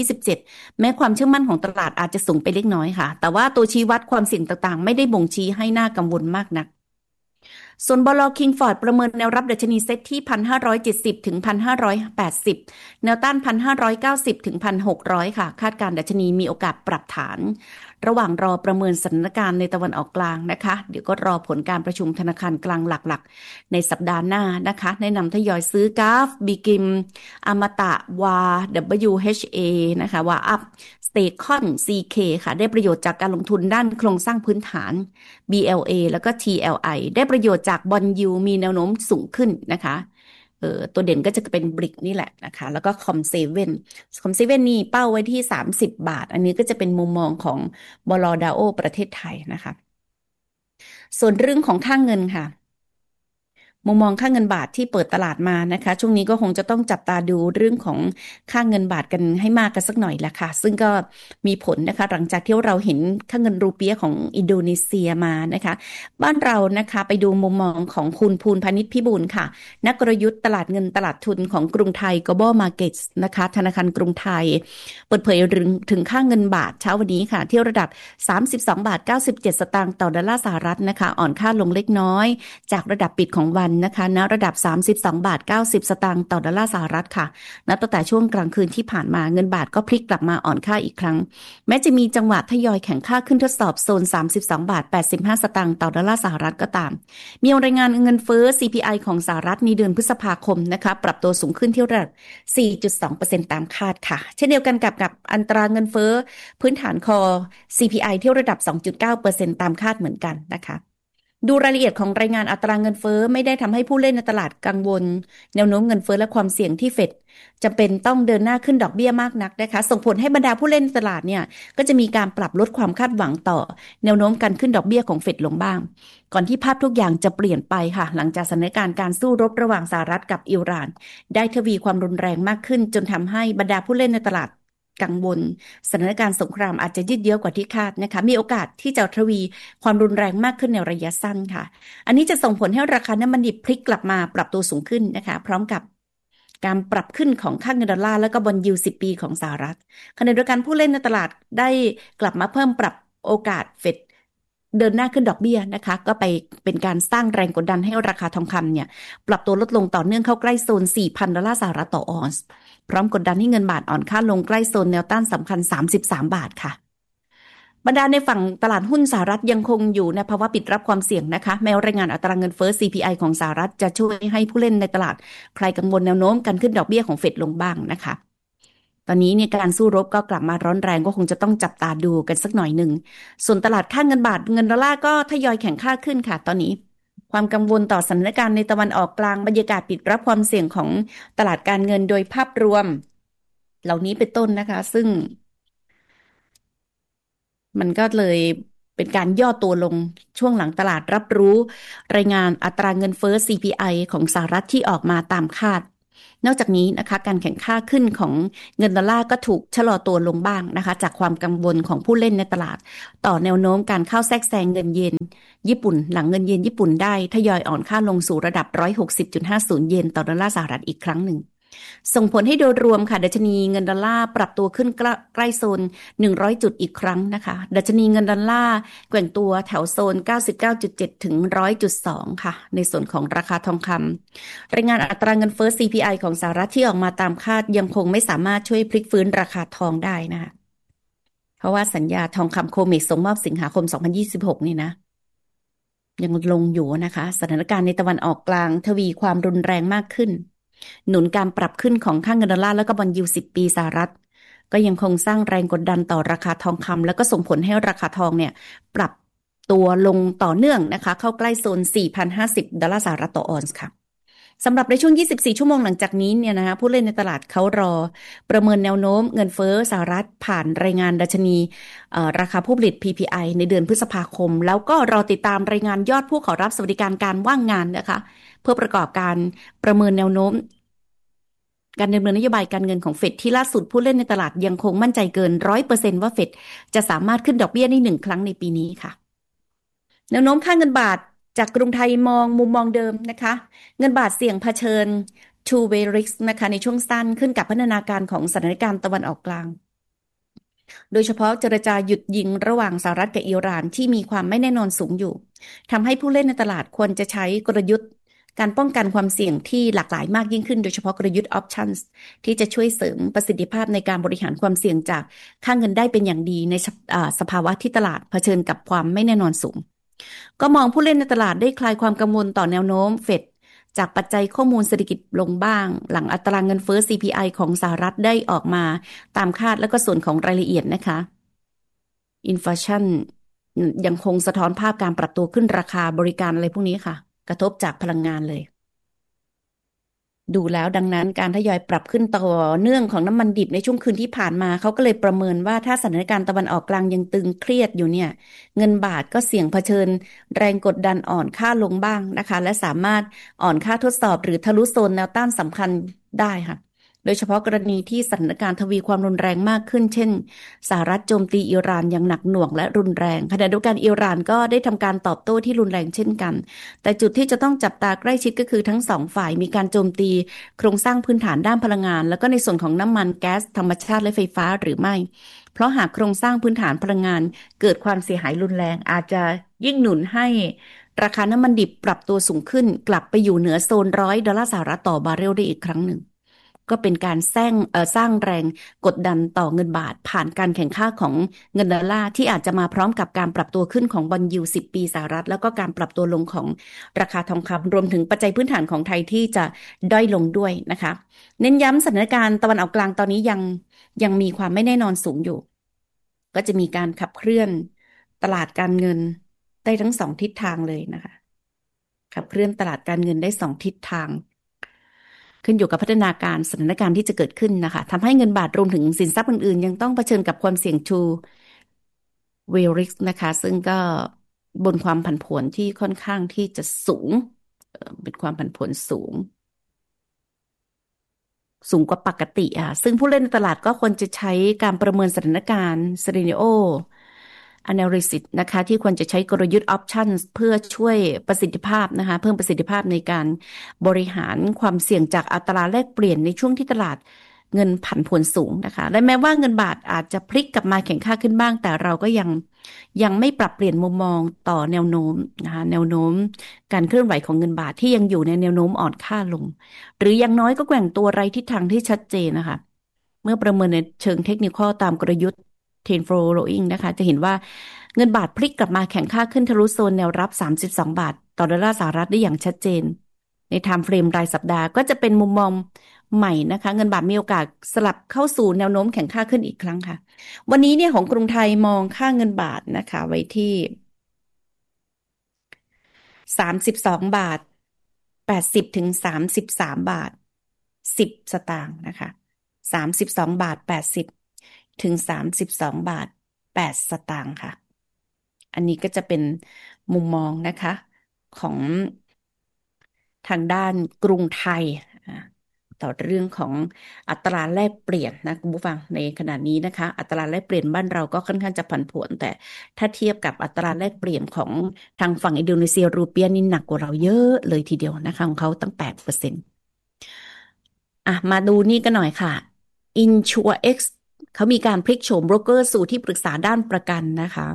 2027 แม้ความเชื่อมั่นของตลาดอาจจะสูงไปเล็กน้อยค่ะแต่ว่าตัวชี้วัดความเสี่ยงต่างๆไม่ได้บ่งชี้ให้น่ากังวลมากนักส่วนบล.คิงฟอร์ดประเมินแนวรับดัชนีเซ็ตที่ 1,570 ถึง 1,580 แนวต้าน 1,590 ถึง 1,600 ค่ะคาดการณ์ดัชนีมีโอกาสปรับฐานระหว่างรอประเมินสถานการณ์ในตะวันออกกลางนะคะเดี๋ยวก็รอผลการประชุมธนาคารกลางหลักๆในสัปดาห์หน้านะคะแนะนำทยอยซื้อกราฟบีกิมอมตะวา WHA นะคะวาอัพสเตคอน CK ค่ะได้ประโยชน์จากการลงทุนด้านโครงสร้างพื้นฐาน BLA แล้วก็ TLI ได้ประโยชน์จากบอนด์ยิลด์มีแนวโน้มสูงขึ้นนะคะตัวเด่นก็จะเป็นบริกนี่แหละนะคะแล้วก็คอมเซเว่นนี่เป้าไว้ที่30 บาทอันนี้ก็จะเป็นมุมมองของบล.ดาโอประเทศไทยนะคะส่วนเรื่องของค่าเงินค่ะมุมมองค่าเงินบาทที่เปิดตลาดมานะคะช่วงนี้ก็คงจะต้องจับตาดูเรื่องของค่าเงินบาทกันให้มากกันสักหน่อยละค่ะซึ่งก็มีผลนะคะหลังจากที่เราเห็นค่าเงินรูเปียของอินโดนีเซียมานะคะบ้านเรานะคะไปดูมุมมองของคุณภูลพานิชพิบูลค่ะนักกลยุทธ์ตลาดเงินตลาดทุนของกรุงไทย Global Markets นะคะธนาคารกรุงไทยเปิดเผยถึงค่าเงินบาทเช้าวันนี้ค่ะที่ระดับ 32.97 สตางค์ต่อดอลลาร์สหรัฐนะคะอ่อนค่าลงเล็กน้อยจากระดับปิดของวันนะคะณระดับ 32.90 สตางค์ต่อดอลลาร์สหรัฐค่ะนับตั้งแต่ช่วงกลางคืนที่ผ่านมาเงินบาทก็พลิกกลับมาอ่อนค่าอีกครั้งแม้จะมีจังหวะทยอยแข็งค่าขึ้นทดสอบโซน 32.85 สตางค์ต่อดอลลาร์สหรัฐก็ตามมีรายงานเงินเฟ้อ CPI ของสหรัฐในเดือนพฤษภาคมนะคะปรับตัวสูงขึ้นที่ระดับ 4.2% ตามคาดค่ะเช่นเดียวกันกับอัตราเงินเฟ้อพื้นฐานคอ CPI ที่ระดับ 2.9% ตามคาดเหมือนกันนะคะดูรายละเอียดของรายงานอัตราเงินเฟ้อไม่ได้ทำให้ผู้เล่นในตลาดกังวลแนวโน้มเงินเฟ้อและความเสี่ยงที่เฟดจำเป็นต้องเดินหน้าขึ้นดอกเบี้ยมากนักนะคะส่งผลให้บรรดาผู้เล่นในตลาดเนี่ยก็จะมีการปรับลดความคาดหวังต่อแนวโน้มการขึ้นดอกเบี้ยของเฟดลงบ้างก่อนที่ภาพทุกอย่างจะเปลี่ยนไปค่ะหลังจากสถานการณ์การสู้รบระหว่างสหรัฐกับอิหร่านได้ทวีความรุนแรงมากขึ้นจนทำให้บรรดาผู้เล่นในตลาดกังวลสถานการณ์สงครามอาจจะยืดเยื้อกว่าที่คาดนะคะมีโอกาสที่จะทวีความรุนแรงมากขึ้นในระยะสั้นค่ะอันนี้จะส่งผลให้ราคาน้ำมันดิบพลิกกลับมาปรับตัวสูงขึ้นนะคะพร้อมกับการปรับขึ้นของค่าเงินดอลลาร์แล้วก็บอนด์ยิลด์10 ปีของสหรัฐขณะเดียวกันผู้เล่นในตลาดได้กลับมาเพิ่มปรับโอกาสเฟดเดินหน้าขึ้นดอกเบี้ยนะคะก็ไปเป็นการสร้างแรงกดดันให้ราคาทองคำเนี่ยปรับตัวลดลงต่อเนื่องเข้าใกล้โซน 4,000 ดอลลาร์สหรัฐต่อออนซ์พร้อมกดดันให้เงินบาทอ่อนค่าลงใกล้โซนแนวต้านสำคัญ33 บาทค่ะบรรดาในฝั่งตลาดหุ้นสหรัฐยังคงอยู่ในภาวะปิดรับความเสี่ยงนะคะแม้รายงานอัตราเงินเฟ้อ CPI ของสหรัฐจะช่วยให้ผู้เล่นในตลาดคลายกังวลแนวโน้มการขึ้นดอกเบี้ยของเฟดลงบ้างนะคะตอนนี้เนี่ยการสู้รบก็กลับมาร้อนแรงก็คงจะต้องจับตาดูกันสักหน่อยหนึ่งส่วนตลาดค่าเงินบาทเงินดอลลาร์ก็ทยอยแข็งค่าขึ้นค่ะตอนนี้ความกังวลต่อสถานการณ์ในตะวันออกกลางบรรยากาศปิดรับความเสี่ยงของตลาดการเงินโดยภาพรวมเหล่านี้เป็นต้นนะคะซึ่งมันก็เลยเป็นการย่อตัวลงช่วงหลังตลาดรับรู้รายงานอัตราเงินเฟ้อ CPI ของสหรัฐที่ออกมาตามคาดนอกจากนี้นะคะการแข่งค่าขึ้นของเงินดอลลาร์ก็ถูกชะลอตัวลงบ้างนะคะจากความกังวลของผู้เล่นในตลาดต่อแนวโน้มการเข้าแทรกแซงเงินเยนญี่ปุ่นหลังเงินเยนญี่ปุ่นได้ทยอยอ่อนค่าลงสู่ระดับ 160.50 เยนต่อดอลลาร์สหรัฐอีกครั้งหนึ่งส่งผลให้โดยรวมค่ะดัชนีเงินดอลลาร์ปรับตัวขึ้นใกล้โซน100จุดอีกครั้งนะคะดัชนีเงินดอลลาร์แกว่งตัวแถวโซน 99.7 ถึง 100.2 ค่ะในส่วนของราคาทองคำรายงานอัตราเงินเฟ้อ CPI ของสหรัฐที่ออกมาตามคาดยังคงไม่สามารถช่วยพลิกฟื้นราคาทองได้นะคะเพราะว่าสัญญาทองคำโคเมกส่งมอบสิงหาคม 2026 นี่นะยังลงอยู่นะคะสถานการณ์ในตะวันออกกลางทวีความรุนแรงมากขึ้นหนุนการปรับขึ้นของค่าเงินดอลลาร์แล้วก็บอนด์ยิลด์10 ปีสหรัฐก็ยังคงสร้างแรงกดดันต่อราคาทองคำแล้วก็ส่งผลให้ราคาทองเนี่ยปรับตัวลงต่อเนื่องนะคะเข้าใกล้โซน 4,050 ดอลลาร์สหรัฐต่อออนซ์ค่ะสำหรับในช่วง24ชั่วโมงหลังจากนี้เนี่ยนะคะผู้เล่นในตลาดเขารอประเมินแนวโน้มเงินเฟ้อสหรัฐผ่านรายงานดัชนีราคาผู้ผลิต PPI ในเดือนพฤษภาคมแล้วก็รอติดตามรายงานยอดผู้ขอรับสวัสดิการการว่างงานนะคะเพื่อประกอบการประเมินแนวโน้มการดำเนินนโยบายการเงินของเฟดที่ล่าสุดผู้เล่นในตลาดยังคงมั่นใจเกิน 100% ว่าเฟดจะสามารถขึ้นดอกเบี้ยได้1 ครั้งในปีนี้ค่ะแนวโน้มค่าเงินบาทจากกรุงไทยมองมุมมองเดิมนะคะเงินบาทเสี่ยงเผชิญ two way risk นะคะในช่วงสั้นขึ้นกับพัฒนาการของสถานการณ์ตะวันออกกลางโดยเฉพาะเจรจาหยุดยิงระหว่างสหรัฐกับอิหร่านที่มีความไม่แน่นอนสูงอยู่ทำให้ผู้เล่นในตลาดควรจะใช้กลยุทธ์การป้องกันความเสี่ยงที่หลากหลายมากยิ่งขึ้นโดยเฉพาะกลยุทธ์ options ที่จะช่วยเสริมประสิทธิภาพในการบริหารความเสี่ยงจากค่าเงินได้เป็นอย่างดีในสภาวะที่ตลาดเผชิญกับความไม่แน่นอนสูงก็มองผู้เล่นในตลาดได้คลายความกังวลต่อแนวโน้มเฟดจากปัจจัยข้อมูลเศรษฐกิจลงบ้างหลังอัตราเงินเฟ้อ CPI ของสหรัฐได้ออกมาตามคาดแล้วก็ส่วนของรายละเอียดนะคะอินฟลชันยังคงสะท้อนภาพการปรับตัวขึ้นราคาบริการอะไรพวกนี้ค่ะกระทบจากพลังงานเลยดูแล้วดังนั้นการทยอยปรับขึ้นต่อเนื่องของน้ำมันดิบในช่วงคืนที่ผ่านมาเขาก็เลยประเมินว่าถ้าสถานการณ์ตะวันออกกลางยังตึงเครียดอยู่เนี่ยเงินบาทก็เสี่ยงเผชิญแรงกดดันอ่อนค่าลงบ้างนะคะและสามารถอ่อนค่าทดสอบหรือทะลุโซนแนวต้านสำคัญได้ค่ะโดยเฉพาะกรณีที่สถานการณ์ทวีความรุนแรงมากขึ้นเช่นสหรัฐโจมตีอิหร่านอย่างหนักหน่วงและรุนแรงขณะเดียวกันอิหร่านก็ได้ทำการตอบโต้ที่รุนแรงเช่นกันแต่จุดที่จะต้องจับตาใกล้ชิดก็คือทั้งสองฝ่ายมีการโจมตีโครงสร้างพื้นฐานด้านพลังงานแล้วก็ในส่วนของน้ำมันแก๊สธรรมชาติและไฟฟ้าหรือไม่เพราะหากโครงสร้างพื้นฐานพลังงานเกิดความเสียหายรุนแรงอาจจะยิ่งหนุนให้ราคาน้ำมันดิบปรับตัวสูงขึ้นกลับไปอยู่เหนือโซน$100ต่อบาร์เรลได้อีกครั้งหนึ่งก็เป็นการสร้างแรงกดดันต่อเงินบาทผ่านการแข่งข้าของเงินดอลลาร์ที่อาจจะมาพร้อมกับการปรับตัวขึ้นของบอนด์ยิลด์10 ปีสหรัฐแล้วก็การปรับตัวลงของราคาทองคำรวมถึงปัจจัยพื้นฐานของไทยที่จะด้อยลงด้วยนะคะเน้นย้ำสถานการณ์ตะวันออกกลางตอนนี้ยังมีความไม่แน่นอนสูงอยู่ก็จะมีการขับเคลื่อนตลาดการเงินได้ทั้ง2 ทิศทางเลยนะคะขับเคลื่อนตลาดการเงินได้2 ทิศทางขึ้นอยู่กับพัฒนาการสถานการณ์ที่จะเกิดขึ้นนะคะทำให้เงินบาทรวมถึงสินทรัพย์อื่นๆยังต้องเผชิญกับความเสี่ยงชูเวลริสนะคะซึ่งก็บนความผันผวนที่ค่อนข้างที่จะสูงเป็นความผันผวนสูงกว่าปกติซึ่งผู้เล่นในตลาดก็ควรจะใช้การประเมินสถานการณ์ Scenario Analysis นะคะที่ควรจะใช้กลยุทธ์ Options เพื่อช่วยประสิทธิภาพนะคะเพิ่มประสิทธิภาพในการบริหารความเสี่ยงจากอัตราแลกเปลี่ยนในช่วงที่ตลาดเงินผันผวนสูงนะคะและแม้ว่าเงินบาทอาจจะพลิกกลับมาแข็งค่าขึ้นบ้างแต่เราก็ยังไม่ปรับเปลี่ยนมุมมองต่อแนวโน้มนะคะแนวโน้มการเคลื่อนไหวของเงินบาทที่ยังอยู่ในแนวโน้มอ่อนค่าลงหรืออย่างน้อยก็แกว่งตัวไร้ทิศทางที่ชัดเจนนะคะเมื่อประเมินในเชิงเทคนิคตามกลยุทธ์10 following นะคะจะเห็นว่าเงินบาทพลิกกลับมาแข็งค่าขึ้นทะลุโซนแนวรับ32 บาทต่อดอลลาร์สหรัฐได้อย่างชัดเจนในในไทม์เฟรมรายสัปดาห์ก็จะเป็นมุมมองใหม่นะคะเงินบาทมีโอกาสสลับเข้าสู่แนวโน้มแข็งค่าขึ้นอีกครั้งค่ะวันนี้เนี่ยของกรุงไทยมองค่าเงินบาทนะคะไว้ที่32.80 ถึง33.10 นะคะ32.80 ถึง32.08 ค่ะอันนี้ก็จะเป็นมุมมองนะคะของทางด้านกรุงไทยต่อเรื่องของอัตราแลกเปลี่ยนนะคุณผู้ฟังในขณะนี้นะคะอัตราแลกเปลี่ยนบ้านเราก็ค่อนข้างจะผันผวนแต่ถ้าเทียบกับอัตราแลกเปลี่ยนของทางฝั่งอินโดนีเซียรูเปียนี่หนักกว่าเราเยอะเลยทีเดียวนะคะของเขาตั้ง 8%มาดูนี่กันหน่อยค่ะ InsurX เขามีการพลิกโฉมโบรกเกอร์สู่ที่ปรึกษาด้านประกันนะคะ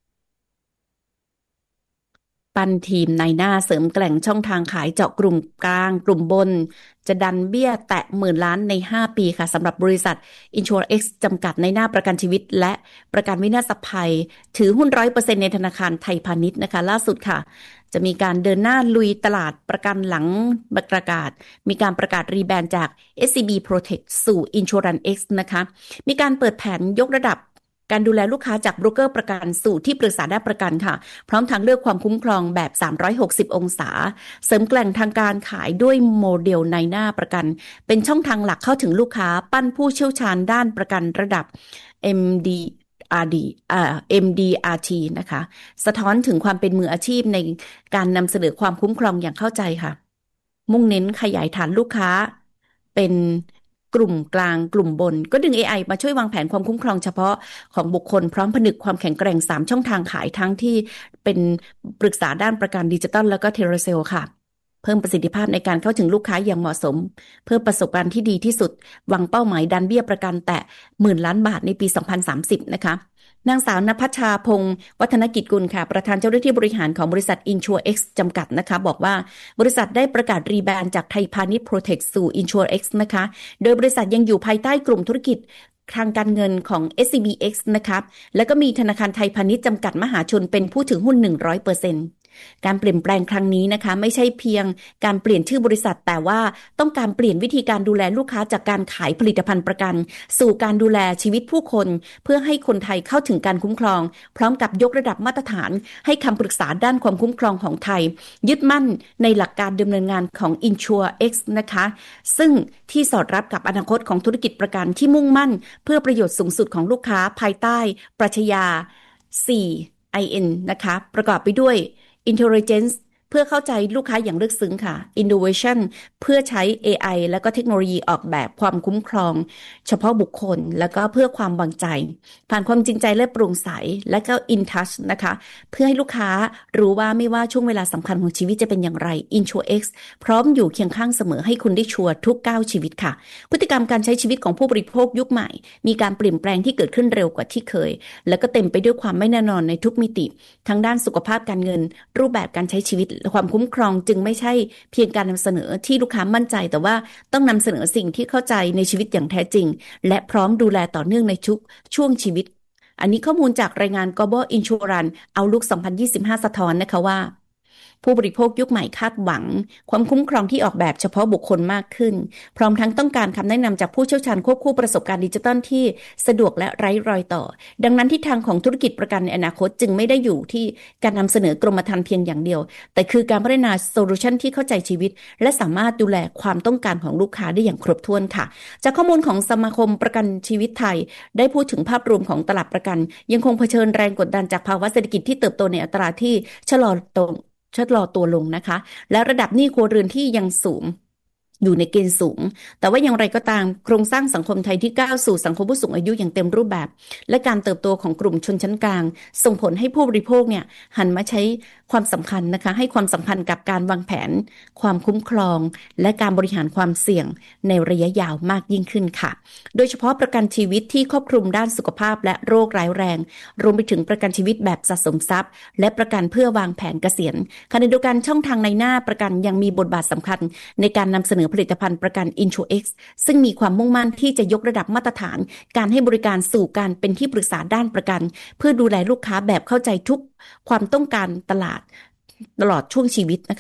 ปั้นทีมในหน้าเสริมแกล่งช่องทางขายเจาะกลุ่มกลางกลุ่มบนจะดันเบี้ยแตะ10,000 ล้านใน5 ปีค่ะสำหรับบริษัท InsurX จำกัดในหน้าประกันชีวิตและประกันวินาศภัยถือหุ้น 100% ในธนาคารไทยพาณิชย์นะคะล่าสุดค่ะจะมีการเดินหน้าลุยตลาดประกันหลังประกาศมีการประกาศรีแบรนด์จาก SCB Protect สู่ InsuranceX นะคะมีการเปิดแผนยกระดับการดูแลลูกค้าจากโบรกเกอร์ประกันสู่ที่ปรึกษาด้านประกันค่ะพร้อมทางเลือกความคุ้มครองแบบ360องศาเสริมแกล่งทางการขายด้วยโมเดลในหน้าประกันเป็นช่องทางหลักเข้าถึงลูกค้าปั้นผู้เชี่ยวชาญด้านประกันระดับ MDRT นะคะสะท้อนถึงความเป็นมืออาชีพในการนำเสนอความคุ้มครองอย่างเข้าใจค่ะมุ่งเน้นขยายฐานลูกค้าเป็นกลุ่มกลางกลุ่มบนก็ดึง AI มาช่วยวางแผนความคุ้มครองเฉพาะของบุคคลพร้อมผนึกความแข็งแกร่ง3ช่องทางขายทั้งที่เป็นปรึกษาด้านประกันดิจิทัลแล้วก็เทเลเซลค่ะเพิ่มประสิทธิภาพในการเข้าถึงลูกค้าอย่างเหมาะสมเพื่อประสบการณ์ที่ดีที่สุดวางเป้าหมายดันเบี้ยประกันแต่10,000 ล้านบาทในปี2030นะคะนางสาวนภัชชาพงศ์วัฒนกิจกุลค่ะประธานเจ้าหน้าที่บริหารของบริษัท InsurX จำกัดนะคะบอกว่าบริษัทได้ประกาศรีแบรนด์จากไทยพาณิชย์ Protect สู่ InsurX นะคะโดยบริษัทยังอยู่ภายใต้กลุ่มธุรกิจทางการเงินของ SCBX นะคะแล้วก็มีธนาคารไทยพาณิชย์จำกัดมหาชนเป็นผู้ถือหุ้น 100%การเปลี่ยนแปลงครั้งนี้นะคะไม่ใช่เพียงการเปลี่ยนชื่อบริษัทแต่ว่าต้องการเปลี่ยนวิธีการดูแลลูกค้าจากการขายผลิตภัณฑ์ประกันสู่การดูแลชีวิตผู้คนเพื่อให้คนไทยเข้าถึงการคุ้มครองพร้อมกับยกระดับมาตรฐานให้คำปรึกษาด้านความคุ้มครองของไทยยึดมั่นในหลักการดำเนินงานของ InsurX นะคะซึ่งที่สอดรับกับอนาคตของธุรกิจประกันที่มุ่งมั่นเพื่อประโยชน์สูงสุดของลูกค้าภายใต้ปรัชญา 4IN นะคะประกอบไปด้วย Intelligence เพื่อเข้าใจลูกค้าอย่างลึกซึ้งค่ะ Innovation เพื่อใช้ AI แล้วก็เทคโนโลยีออกแบบความคุ้มครองเฉพาะบุคคลแล้วก็เพื่อความวางใจผ่านความจริงใจและโปร่งใสและก็ In Touch นะคะเพื่อให้ลูกค้ารู้ว่าไม่ว่าช่วงเวลาสำคัญของชีวิตจะเป็นอย่างไร InsurX พร้อมอยู่เคียงข้างเสมอให้คุณได้ชัวร์ทุกก้าวชีวิตค่ะพฤติกรรมการใช้ชีวิตของผู้บริโภคยุคใหม่มีการเปลี่ยนแปลงที่เกิดขึ้นเร็วกว่าที่เคยและก็เต็มไปด้วยความไม่แน่นอนในทุกมิติทั้งด้านสุขภาพการเงินรูปแบบการใช้ชีวิตความคุ้มครองจึงไม่ใช่เพียงการนำเสนอที่ลูกค้ามั่นใจแต่ว่าต้องนำเสนอสิ่งที่เข้าใจในชีวิตอย่างแท้จริงและพร้อมดูแลต่อเนื่องในทุกช่วงชีวิตอันนี้ข้อมูลจากรายงาน Global Insurance Outlook 2025 สะท้อนนะคะว่าผู้บริโภคยุคใหม่คาดหวังความคุ้มครองที่ออกแบบเฉพาะบุคคลมากขึ้นพร้อมทั้งต้องการคำแนะนำจากผู้เชี่ยวชาญควบคู่ประสบการณ์ดิจิทัลที่สะดวกและไร้รอยต่อดังนั้นทิศทางของธุรกิจประกันในอนาคตจึงไม่ได้อยู่ที่การนำเสนอกรมธรรม์เพียงอย่างเดียวแต่คือการพัฒนาโซลูชันที่เข้าใจชีวิตและสามารถดูแลความต้องการของลูกค้าได้อย่างครบถ้วนค่ะจากข้อมูลของสมาคมประกันชีวิตไทยได้พูดถึงภาพรวมของตลาดประกันยังคงเผชิญแรงกดดันจากภาวะเศรษฐกิจที่เติบโตในอัตราที่ชะลอตัวลงนะคะและระดับหนี้ครัวเรือนที่ยังสูงอยู่ในเกณฑ์สูงแต่ว่าอย่างไรก็ตามโครงสร้างสังคมไทยที่ก้าวสู่สังคมผู้สูงอายุอย่างเต็มรูปแบบและการเติบโตของกลุ่มชนชั้นกลางส่งผลให้ผู้บริโภคเนี่ยหันมาใช้ความสำคัญนะคะให้ความสำคัญกับการวางแผนความคุ้มครองและการบริหารความเสี่ยงในระยะยาวมากยิ่งขึ้นค่ะโดยเฉพาะประกันชีวิตที่ครอบคลุมด้านสุขภาพและโรคร้ายแรงรวมไปถึงประกันชีวิตแบบสะสมทรัพย์และประกันเพื่อวางแผนเกษียณขณะเดียวกันช่องทางในหน้าประกันยังมีบทบาทสำคัญในการนำเสนอผลิตภัณฑ์ประกัน InsurX ซึ่งมีความมุ่งมั่นที่จะยกระดับมาตรฐานการให้บริการสู่การเป็นที่ปรึกษาด้านประกันเพื่อดูแลลูกค้าแบบเข้าใจทุกความต้องการตลอดช่วงชีวิตนะคะ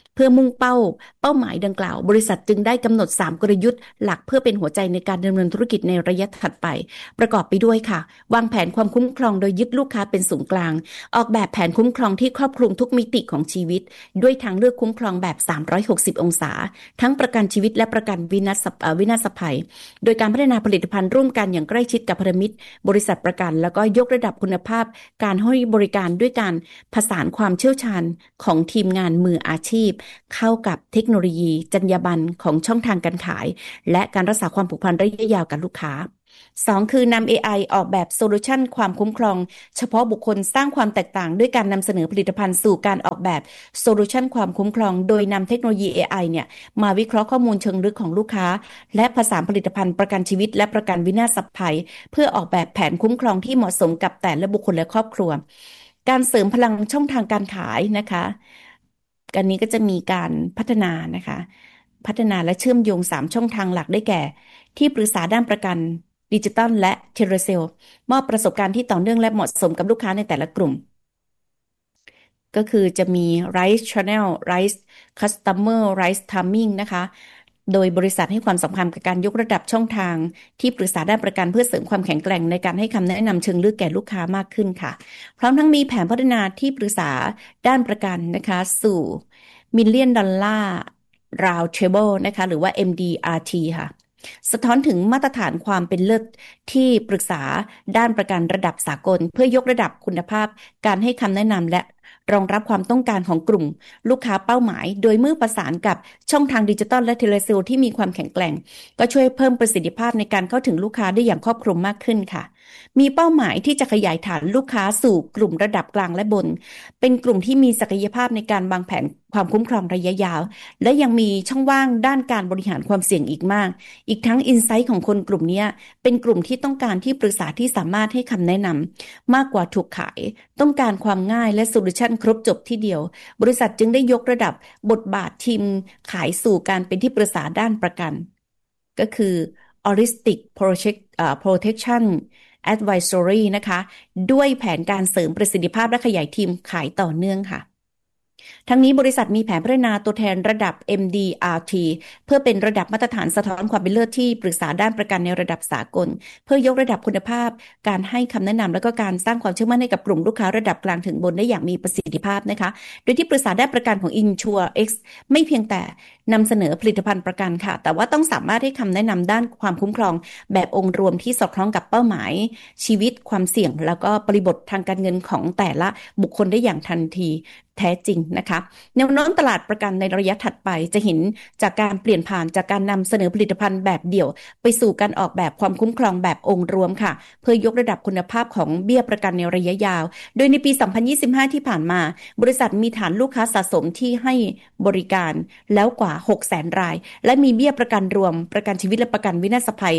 เพื่อมุ่งเป้าหมายดังกล่าวบริษัทจึงได้กำหนด3กลยุทธ์หลักเพื่อเป็นหัวใจในการดำเนินธุรกิจในระยะถัดไปประกอบไปด้วยค่ะวางแผนความคุ้มครองโดยยึดลูกค้าเป็นศูนย์กลางออกแบบแผนคุ้มครองที่ครอบคลุมทุกมิติของชีวิตด้วยทางเลือกคุ้มครองแบบ360องศาทั้งประกันชีวิตและประกันวินาศภัยโดยการพัฒนาผลิตภัณฑ์ร่วมกันอย่างใกล้ชิดกับพันธมิตรบริษัทประกันแล้วก็ยกระดับคุณภาพการให้บริการด้วยการผสานความเชี่ยวชาญของทีมงานมืออาชีพเข้ากับเทคโนโลยีจรรยาบรรณของช่องทางการขายและการรักษาความผูกพันระยะยาวกับลูกค้า2คือนำ AI ออกแบบโซลูชันความคุ้มครองเฉพาะบุคคลสร้างความแตกต่างด้วยการนำเสนอผลิตภัณฑ์สู่การออกแบบโซลูชันความคุ้มครองโดยนำเทคโนโลยี AI เนี่ยมาวิเคราะห์ข้อมูลเชิงลึกของลูกค้าและผสานผลิตภัณฑ์ประกันชีวิตและประกันวินาศภัยเพื่อออกแบบแผนคุ้มครองที่เหมาะสมกับแต่ละบุคคลและครอบครัวการเสริมพลังช่องทางการขายนะคะการนี้ก็จะมีการพัฒนานะคะพัฒนาและเชื่อมโยง3ช่องทางหลักได้แก่ที่ปรึกษาด้านประกันดิจิตอลและเทเลเซลมอบประสบการณ์ที่ต่อเนื่องและเหมาะสมกับลูกค้าในแต่ละกลุ่มก็คือจะมี Right Channel Right Customer Right Timing นะคะโดยบริษัทให้ความสำคัญกับการยกระดับช่องทางที่ปรึกษาด้านประกันเพื่อเสริมความแข็งแกร่งในการให้คำแนะนำเชิงลึกแก่ลูกค้ามากขึ้นค่ะพร้อมทั้งมีแผนพัฒนาที่ปรึกษาด้านประกันนะคะสู่$1 million Round Table นะคะหรือว่า MDRT ค่ะสะท้อนถึงมาตรฐานความเป็นเลิศที่ปรึกษาด้านประกันระดับสากลเพื่อยกระดับคุณภาพการให้คำแนะนำและรองรับความต้องการของกลุ่มลูกค้าเป้าหมายโดยเมื่อประสานกับช่องทางดิจิทัลและเทเลเซลที่มีความแข็งแกร่งก็ช่วยเพิ่มประสิทธิภาพในการเข้าถึงลูกค้าได้อย่างครอบคลุมมากขึ้นค่ะมีเป้าหมายที่จะขยายฐานลูกค้าสู่กลุ่มระดับกลางและบนเป็นกลุ่มที่มีศักยภาพในการวางแผนความคุ้มครองระยะยาวและยังมีช่องว่างด้านการบริหารความเสี่ยงอีกมากอีกทั้งอินไซต์ของคนกลุ่มนี้เป็นกลุ่มที่ต้องการที่ปรึกษาที่สามารถให้คำแนะนำมากกว่าถูกขายต้องการความง่ายและโซลูชันครบจบที่เดียวบริษัทจึงได้ยกระดับบทบาททีมขายสู่การเป็นที่ปรึกษาด้านประกันก็คือ Holistic Protection Advisory นะคะด้วยแผนการเสริมประสิทธิภาพและขยายทีมขายต่อเนื่องค่ะทั้งนี้บริษัทมีแผนพัฒนาตัวแทนระดับ MDRT เพื่อเป็นระดับมาตรฐานสะท้อนความเป็นเลิศที่ปรึกษาด้านประกันในระดับสากลเพื่อยกระดับคุณภาพการให้คำแนะนำและก็การสร้างความเชื่อมั่นให้กับกลุ่มลูกค้าระดับกลางถึงบนได้อย่างมีประสิทธิภาพนะคะโดยที่ปรึกษาด้านประกันของ InsurX ไม่เพียงแต่นำเสนอผลิตภัณฑ์ประกันค่ะแต่ว่าต้องสามารถให้คำแนะนำด้านความคุ้มครองแบบองค์รวมที่สอดคล้องกับเป้าหมายชีวิตความเสี่ยงแล้วก็บริบททางการเงินของแต่ละบุคคลได้อย่างทันทีแท้จริงนะคะแนวโน้มตลาดประกันในระยะถัดไปจะเห็นจากการเปลี่ยนผ่านจากการนำเสนอผลิตภัณฑ์แบบเดี่ยวไปสู่การออกแบบความคุ้มครองแบบองค์รวมค่ะเพื่อยกระดับคุณภาพของเบี้ยประกันในระยะยาวโดยในปี 2025 ที่ผ่านมาบริษัทมีฐานลูกค้าสะสมที่ให้บริการแล้วกว่า 600,000 รายและมีเบี้ยประกันรวมประกันชีวิตและประกันวินาศภัย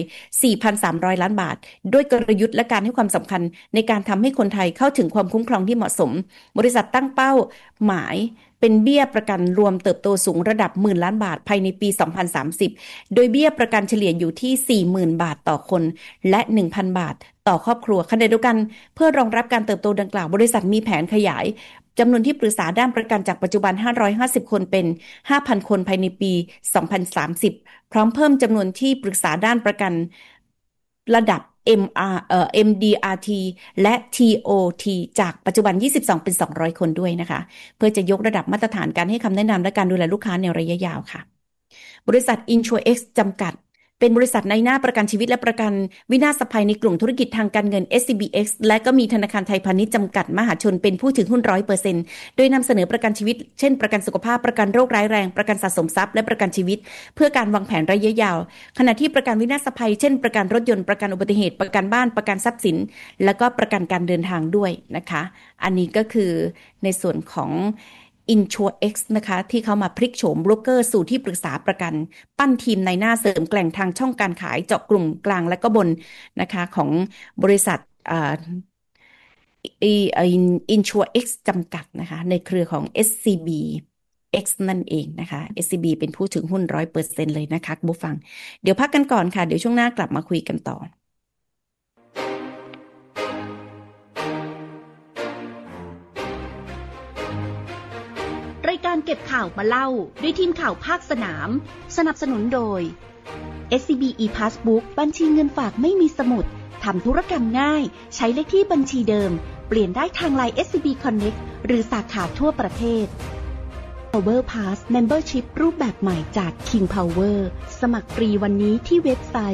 4,300 ล้านบาทด้วยกลยุทธ์และการให้ความสำคัญในการทำให้คนไทยเข้าถึงความคุ้มครองที่เหมาะสมบริษัทตั้งเป้าหมายเป็นเบี้ยประกันรวมเติบโตสูงระดับ10,000 ล้านบาทภายในปี 2030 โดยเบี้ยประกันเฉลี่ยอยู่ที่ 40,000 บาทต่อคนและ 1,000 บาทต่อครอบครัวขณะเดียวกันเพื่อรองรับการเติบโตดังกล่าวบริษัทมีแผนขยายจำนวนที่ปรึกษาด้านประกันจากปัจจุบัน550คนเป็น 5,000 คนภายในปี 2030 พร้อมเพิ่มจำนวนที่ปรึกษาด้านประกันระดับMDRT และ TOT จากปัจจุบัน22เป็น200คนด้วยนะคะเพื่อจะยกระดับมาตรฐานการให้คำแนะนำและการดูแลลูกค้าในระยะยาวค่ะบริษัท InsurX จำกัดเป็นบริษัทในหน้าประกันชีวิตและประกันวินาศภัยในกลุ่มธุรกิจทางการเงิน SCBX และก็มีธนาคารไทยพาณิชย์จำกัดมหาชนเป็นผู้ถือหุ้น 100% โดยนำเสนอประกันชีวิตเช่นประกันสุขภาพประกันโรคร้ายแรงประกันสะสมทรัพย์และประกันชีวิตเพื่อการวางแผนระยะยาวขณะที่ประกันวินาศภัยเช่นประกันรถยนต์ประกันอุบัติเหตุประกันบ้านประกันทรัพย์สินและก็ประกันการเดินทางด้วยนะคะอันนี้ก็คือในส่วนของInsurX นะคะที่เขามาพลิกโฉมโบรกเกอร์สู่ที่ปรึกษาประกันปั้นทีมในหน้าเสริมแกล่งทางช่องการขายเจาะกลุ่มกลางและก็บนนะคะของบริษัทInsurX จำกัดนะคะในเครือของ SCBX นั่นเองนะคะ SCB เป็นผู้ถือหุ้น 100% เลยนะคะผู้ฟังเดี๋ยวพักกันก่อนค่ะเดี๋ยวช่วงหน้ากลับมาคุยกันต่อ
รายการ
เก็บข่าวมาเล่าด้วยทีมข่าวภาคสนามสนับสนุนโดย SCB ePassbook บัญชีเงินฝากไม่มีสมุดทำธุรกรรมง่ายใช้เลขที่บัญชีเดิมเปลี่ยนได้ทาง LINE SCB Connect หรือสาขาทั่วประเทศ Power Pass Membership รูปแบบใหม่จาก King Power สมัครฟรีวันนี้ที่เว็บไซต์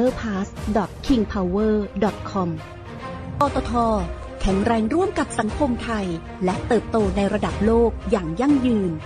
powerpass.kingpower.com ปตท.แข็งแรงร่วมกับสังคมไทยและเติบโตในระดับโลกอย่างยั่งยืน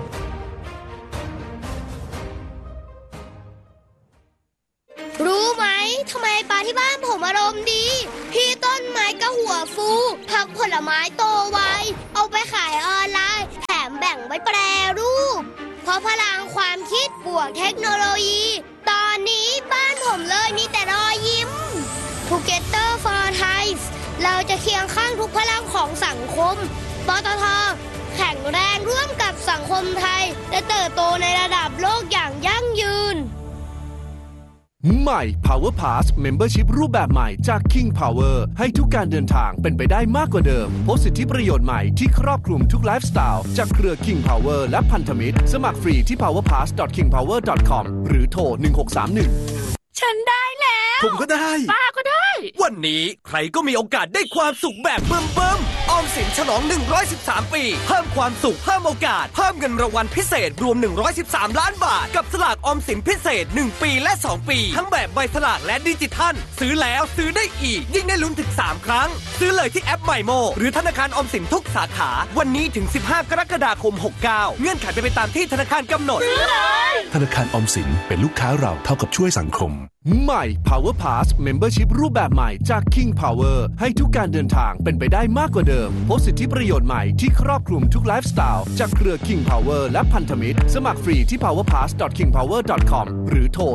รู้ไหมทำไมปลาที่บ้านผมอารมณ์ดีพี่ต้นไม้ก็หัวฟูผักผลไม้โตไวเอาไปขายออนไลน์แถมแบ่งไว้แปรรูปเพราะพลังความคิดบวกเทคโนโลยีตอนนี้บ้านผมเลยมีแต่รอยยิ้ม Together for Thai เราจะเคียงข้างทุกพลังของสังคมปตท.แข็งแรงร่วมกับสังคมไทยและเติบโตในระดับโลกอย่างยั่งยืน
ใหม่ Power Pass Membership รูปแบบใหม่จาก King Power ให้ทุกการเดินทางเป็นไปได้มากกว่าเดิมพบสิทธิประโยชน์ใหม่ที่ครอบคลุมทุกไลฟ์สไตล์จากเครือ King Power และพันธมิตรสมัครฟรีที่ powerpass.kingpower.com หรือโทร 1631
ฉันได้แล้ว
ผมก็ได้
ป้าก็ได้
วันนี้ใครก็มีโอกาสได้ความสุขแบบเบิ่มๆออมสินฉลอง113ปีเพิ่มความสุขเพิ่มโอกาสเพิ่มเงินรางวัลพิเศษรวม113ล้านบาทกับสลากออมสินพิเศษ1ปีและ2ปีทั้งแบบใบสลากและดิจิทัลซื้อแล้วซื้อได้อีกยิ่งได้ลุ้นถึง3ครั้งซื้อเลยที่แอปใหม่โมหรือธนาคารออมสินทุกสาขาวันนี้ถึง15กรกฎาคม69เงื่อนไขเป็นไปตามที่ธนาคารกำหนด
ซื้อเลย
ธนาคารออมสินเป็นลูกค้าเราเท่ากับช่วยสังคม
ใหม่ Power Pass Membership รูปแบบใหม่จาก King Power ให้ทุกการเดินทางเป็นไปได้มากกว่าเดิมพบสิทธิประโยชน์ใหม่ที่ครอบคลุมทุกไลฟ์สไตล์จากเครือ King Power และพันธมิตรสมัครฟรีที่ powerpass.kingpower.com หรือโทร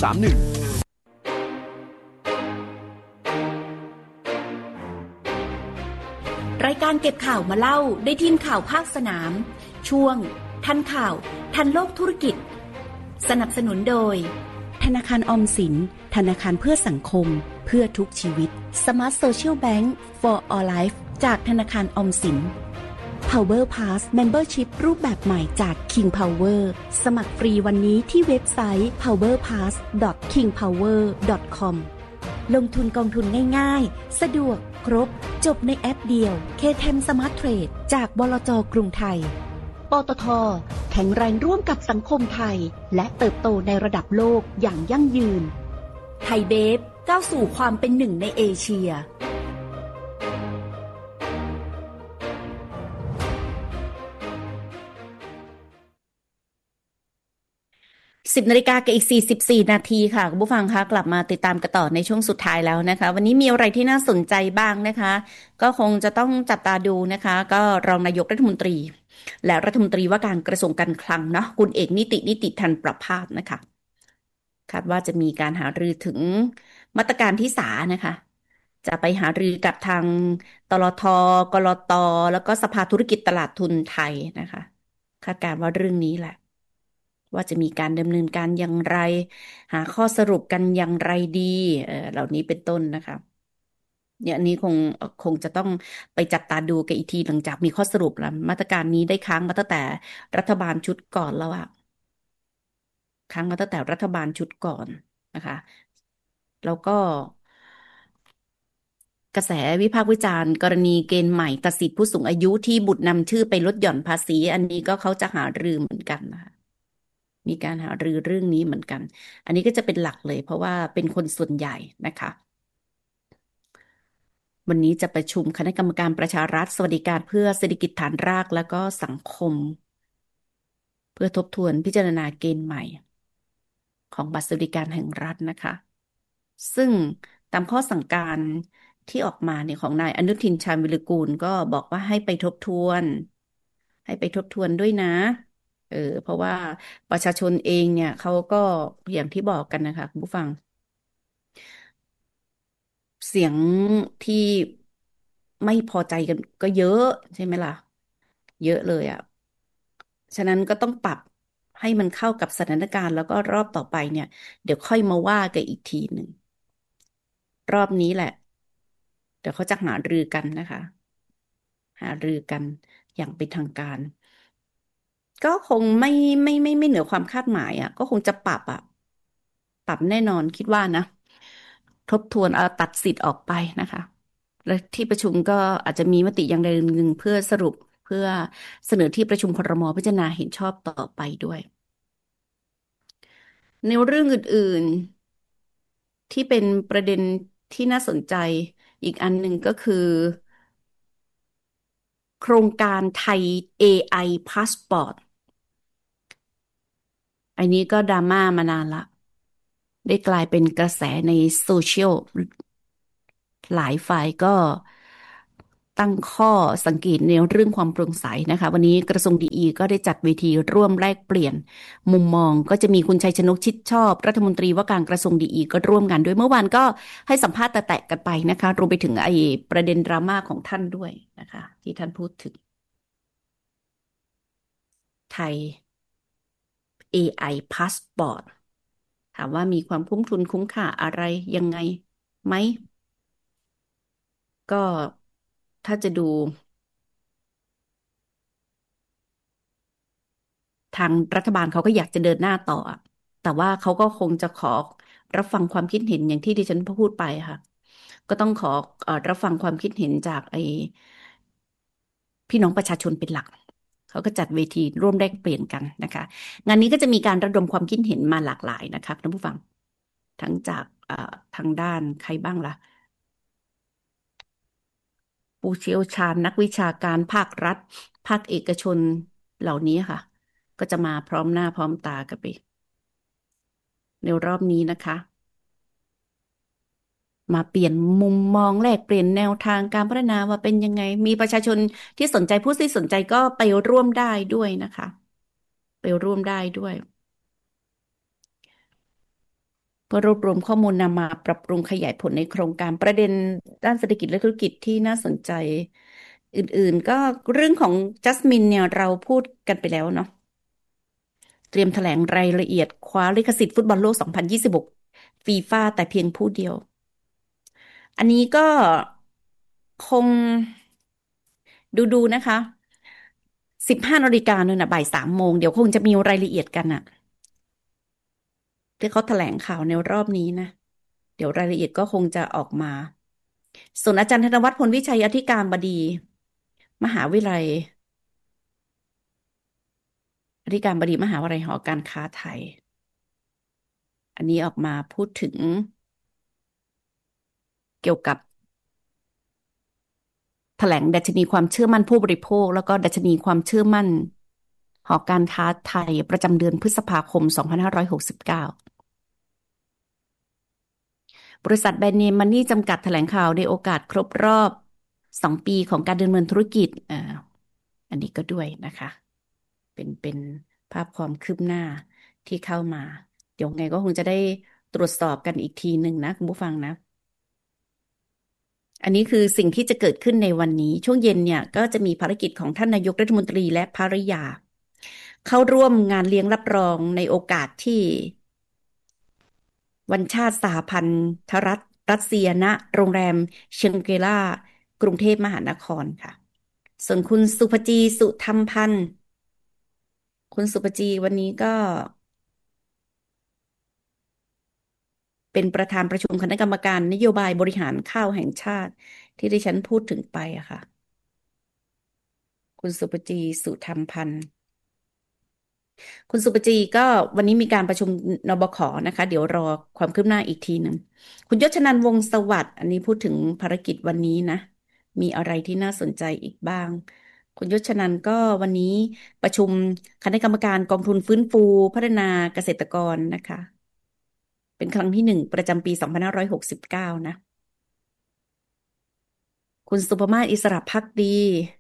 1631
รายการเก็บข่าวมาเล่าได้ทีมข่าวภาคสนามช่วงทันข่าวทันโลกธุรกิจสนับสนุนโดยธนาคารออมสินธนาคารเพื่อสังคมเพื่อทุกชีวิต Smart Social Bank for All Life จากธนาคารออมสิน Power Pass Membership รูปแบบใหม่จาก King Power สมัครฟรีวันนี้ที่เว็บไซต์ powerpass.kingpower.com ลงทุนกองทุนง่ายๆสะดวกครบจบในแอปเดียว K10 Smart Trade จากบลจ.กรุงไทยปตท.แข็งแรงร่วมกับสังคมไทยและเติบโตในระดับโลกอย่างยั่งยืนไทยเบฟก้าวสู่ความเป็นหนึ่งในเอเชีย 10 นาฬิกากับอีก44นาทีค่ะคุณผู้ฟังคะกลับมาติดตามกันต่อในช่วงสุดท้ายแล้วนะคะวันนี้มีอะไรที่น่าสนใจบ้างนะคะก็คงจะต้องจับตาดูนะคะก็รองนายกรัฐมนตรีและรัฐมนตรีว่าการกระทรวงการคลังเนาะคุณเอกนิติธันประภาสนะคะคาดว่าจะมีการหารือถึงมาตรการที่ศาลนะคะจะไปหารือกับทางตลท.กลต.แล้วก็สภาธุรกิจตลาดทุนไทยนะคะคาดการณ์ว่าเรื่องนี้แหละว่าจะมีการดำเนินการอย่างไรหาข้อสรุปกันอย่างไรดีเหล่านี้เป็นต้นนะคะเนี่ยอันนี้คงจะต้องไปจับตาดูกันอีกทีหลังจากมีข้อสรุปแล้วมาตรการนี้ได้ค้างมาตั้งแต่รัฐบาลชุดก่อนแล้วอะค้างมาตั้งแต่รัฐบาลชุดก่อนนะคะแล้วก็กระแสวิพากษ์วิจารณ์กรณีเกณฑ์ใหม่ตัดสิทธิผู้สูงอายุที่บุตรนำชื่อไปลดหย่อนภาษีอันนี้ก็เขาจะหารือเหมือนกันนะคะมีการหารือเรื่องนี้เหมือนกันอันนี้ก็จะเป็นหลักเลยเพราะว่าเป็นคนส่วนใหญ่นะคะวันนี้จะประชุมคณะกรรมการประชารัฐสวัสดิการเพื่อเศรษฐกิจฐานรากและก็สังคมเพื่อทบทวนพิจารณาเกณฑ์ใหม่ของบัตรสวัสดิการแห่งรัฐนะคะซึ่งตามข้อสั่งการที่ออกมาเนี่ยของนายอนุทินชาญวิรุฬกูลก็บอกว่าให้ไปทบทวนด้วยนะเพราะว่าประชาชนเองเนี่ยเขาก็อย่างที่บอกกันนะคะคุณผู้ฟังเสียงที่ไม่พอใจกันก็เยอะใช่ไหมล่ะเยอะเลยอ่ะฉะนั้นก็ต้องปรับให้มันเข้ากับสถานการณ์แล้วก็รอบต่อไปเนี่ยเดี๋ยวค่อยมาว่ากันอีกทีหนึ่งรอบนี้แหละเดี๋ยวเขาจะหารือกันนะคะหารือกันอย่างเป็นทางการก็คงไม่เหนือความคาดหมายอ่ะก็คงจะปรับอ่ะปรับแน่นอนคิดว่านะทบทวนเอาตัดสิทธิ์ออกไปนะคะและที่ประชุมก็อาจจะมีมติอย่างใดอย่างหนึ่งเพื่อสรุปเพื่อเสนอที่ประชุมครม.พิจารณาเห็นชอบต่อไปด้วยในเรื่องอื่นๆที่เป็นประเด็นที่น่าสนใจอีกอันหนึ่งก็คือโครงการไทย AI Passport อันนี้ก็ดราม่ามานานละได้กลายเป็นกระแสในโซเชียลหลายฝ่ายก็ตั้งข้อสังเกตในเรื่องความโปร่งใสนะคะวันนี้กระทรวงดีก็ได้จัดเวทีร่วมแลกเปลี่ยนมุมมองก็จะมีคุณชัยชนกชิดชอบรัฐมนตรีว่าการกระทรวงดีก็ร่วมกันด้วยเมื่อวานก็ให้สัมภาษณ์แตะๆกันไปนะคะรวมไปถึงไอ้ประเด็นดราม่าของท่านด้วยนะคะที่ท่านพูดถึงไทย AI Passport ถามว่ามีความคุ้มทุนคุ้มค่าอะไรยังไงไหมก็ถ้าจะดูทางรัฐบาลเขาก็อยากจะเดินหน้าต่ออะแต่ว่าเขาก็คงจะขอรับฟังความคิดเห็นอย่างที่ดิฉันพูดไปค่ะก็ต้องขอรับฟังความคิดเห็นจากพี่น้องประชาชนเป็นหลักเขาก็จัดเวทีร่วมแลกเปลี่ยนกันนะคะงานนี้ก็จะมีการระดมความคิดเห็นมาหลากหลายนะคะท่านผู้ฟังทั้งจากทางด้านใครบ้างล่ะผู้เชี่ยวชาญนักวิชาการภาครัฐภาคเอกชนเหล่านี้ค่ะก็จะมาพร้อมหน้าพร้อมตากันไปในรอบนี้นะคะมาเปลี่ยนมุมมองแลกเปลี่ยนแนวทางการพัฒนาว่าเป็นยังไงมีประชาชนที่สนใจผู้ที่สนใจก็ไปร่วมได้ด้วยนะคะไปร่วมได้ด้วยเพื่อรวบรวมข้อมูลนำมาปรับปรุงขยายผลในโครงการประเด็นด้านเศรษฐกิจและธุรกิจที่น่าสนใจอื่นๆก็เรื่องของจัสมินเนี่ยเราพูดกันไปแล้วเนาะเตรียมแถลงรายละเอียดคว้าลิขสิทธิ์ฟุตบอลโลก2026ฟีฟ่าแต่เพียงผู้เดียวอันนี้ก็คงดูนะคะ15 นาฬิกาเนี่ยนะบ่าย 3 โมงเดี๋ยวคงจะมีรายละเอียดกันอะที่เขาแถลงข่าวในรอบนี้นะเดี๋ยวรายละเอียดก็คงจะออกมาส่วนอาจารย์ธนวัฒน์พลวิชัยอธิการบดีมหาวิทยาลัยอธิการบดีมหาวิทยาลัยหอการค้าไทยอันนี้ออกมาพูดถึงเกี่ยวกับแถลงดัชนีความเชื่อมั่นผู้บริโภคแล้วก็ดัชนีความเชื่อมั่นหอการค้าไทยประจำเดือนพฤษภาคม2569บริษัทแบรนด์เนมมันนี่จำกัดแถลงข่าวในโอกาสครบรอบ2 ปีของการดำเนินธุรกิจอันนี้ก็ด้วยนะคะเป็นภาพความคืบหน้าที่เข้ามาเดี๋ยวไงก็คงจะได้ตรวจสอบกันอีกทีหนึ่งนะคุณผู้ฟังนะอันนี้คือสิ่งที่จะเกิดขึ้นในวันนี้ช่วงเย็นเนี่ยก็จะมีภารกิจของท่านนายกรัฐมนตรีและภริยาเข้าร่วมงานเลี้ยงรับรองในโอกาสที่วันชาติสหพันธรัฐรัสเซียณโรงแรมเชงเกล่ากรุงเทพมหานครค่ะส่วนคุณสุภจีสุธรรมพันธ์คุณสุภจีวันนี้ก็เป็นประธานประชุมคณะกรรมการนโยบายบริหารข้าวแห่งชาติที่ดิฉันพูดถึงไปอะค่ะคุณสุภจีสุธรรมพันธ์คุณสุปจีก็วันนี้มีการประชุมนบขนะคะเดี๋ยวรอความคืบหน้าอีกทีหนึ่งคุณยศนันท์วงศ์สวัสดิ์อันนี้พูดถึงภารกิจวันนี้นะมีอะไรที่น่าสนใจอีกบ้างคุณยศนันท์ก็วันนี้ประชุมคณะกรรมการกองทุนฟื้นฟูพัฒนาเกษตรกรนะคะเป็นครั้งที่1ประจำปี2569นะคุณสุภมาศอิสระภักดี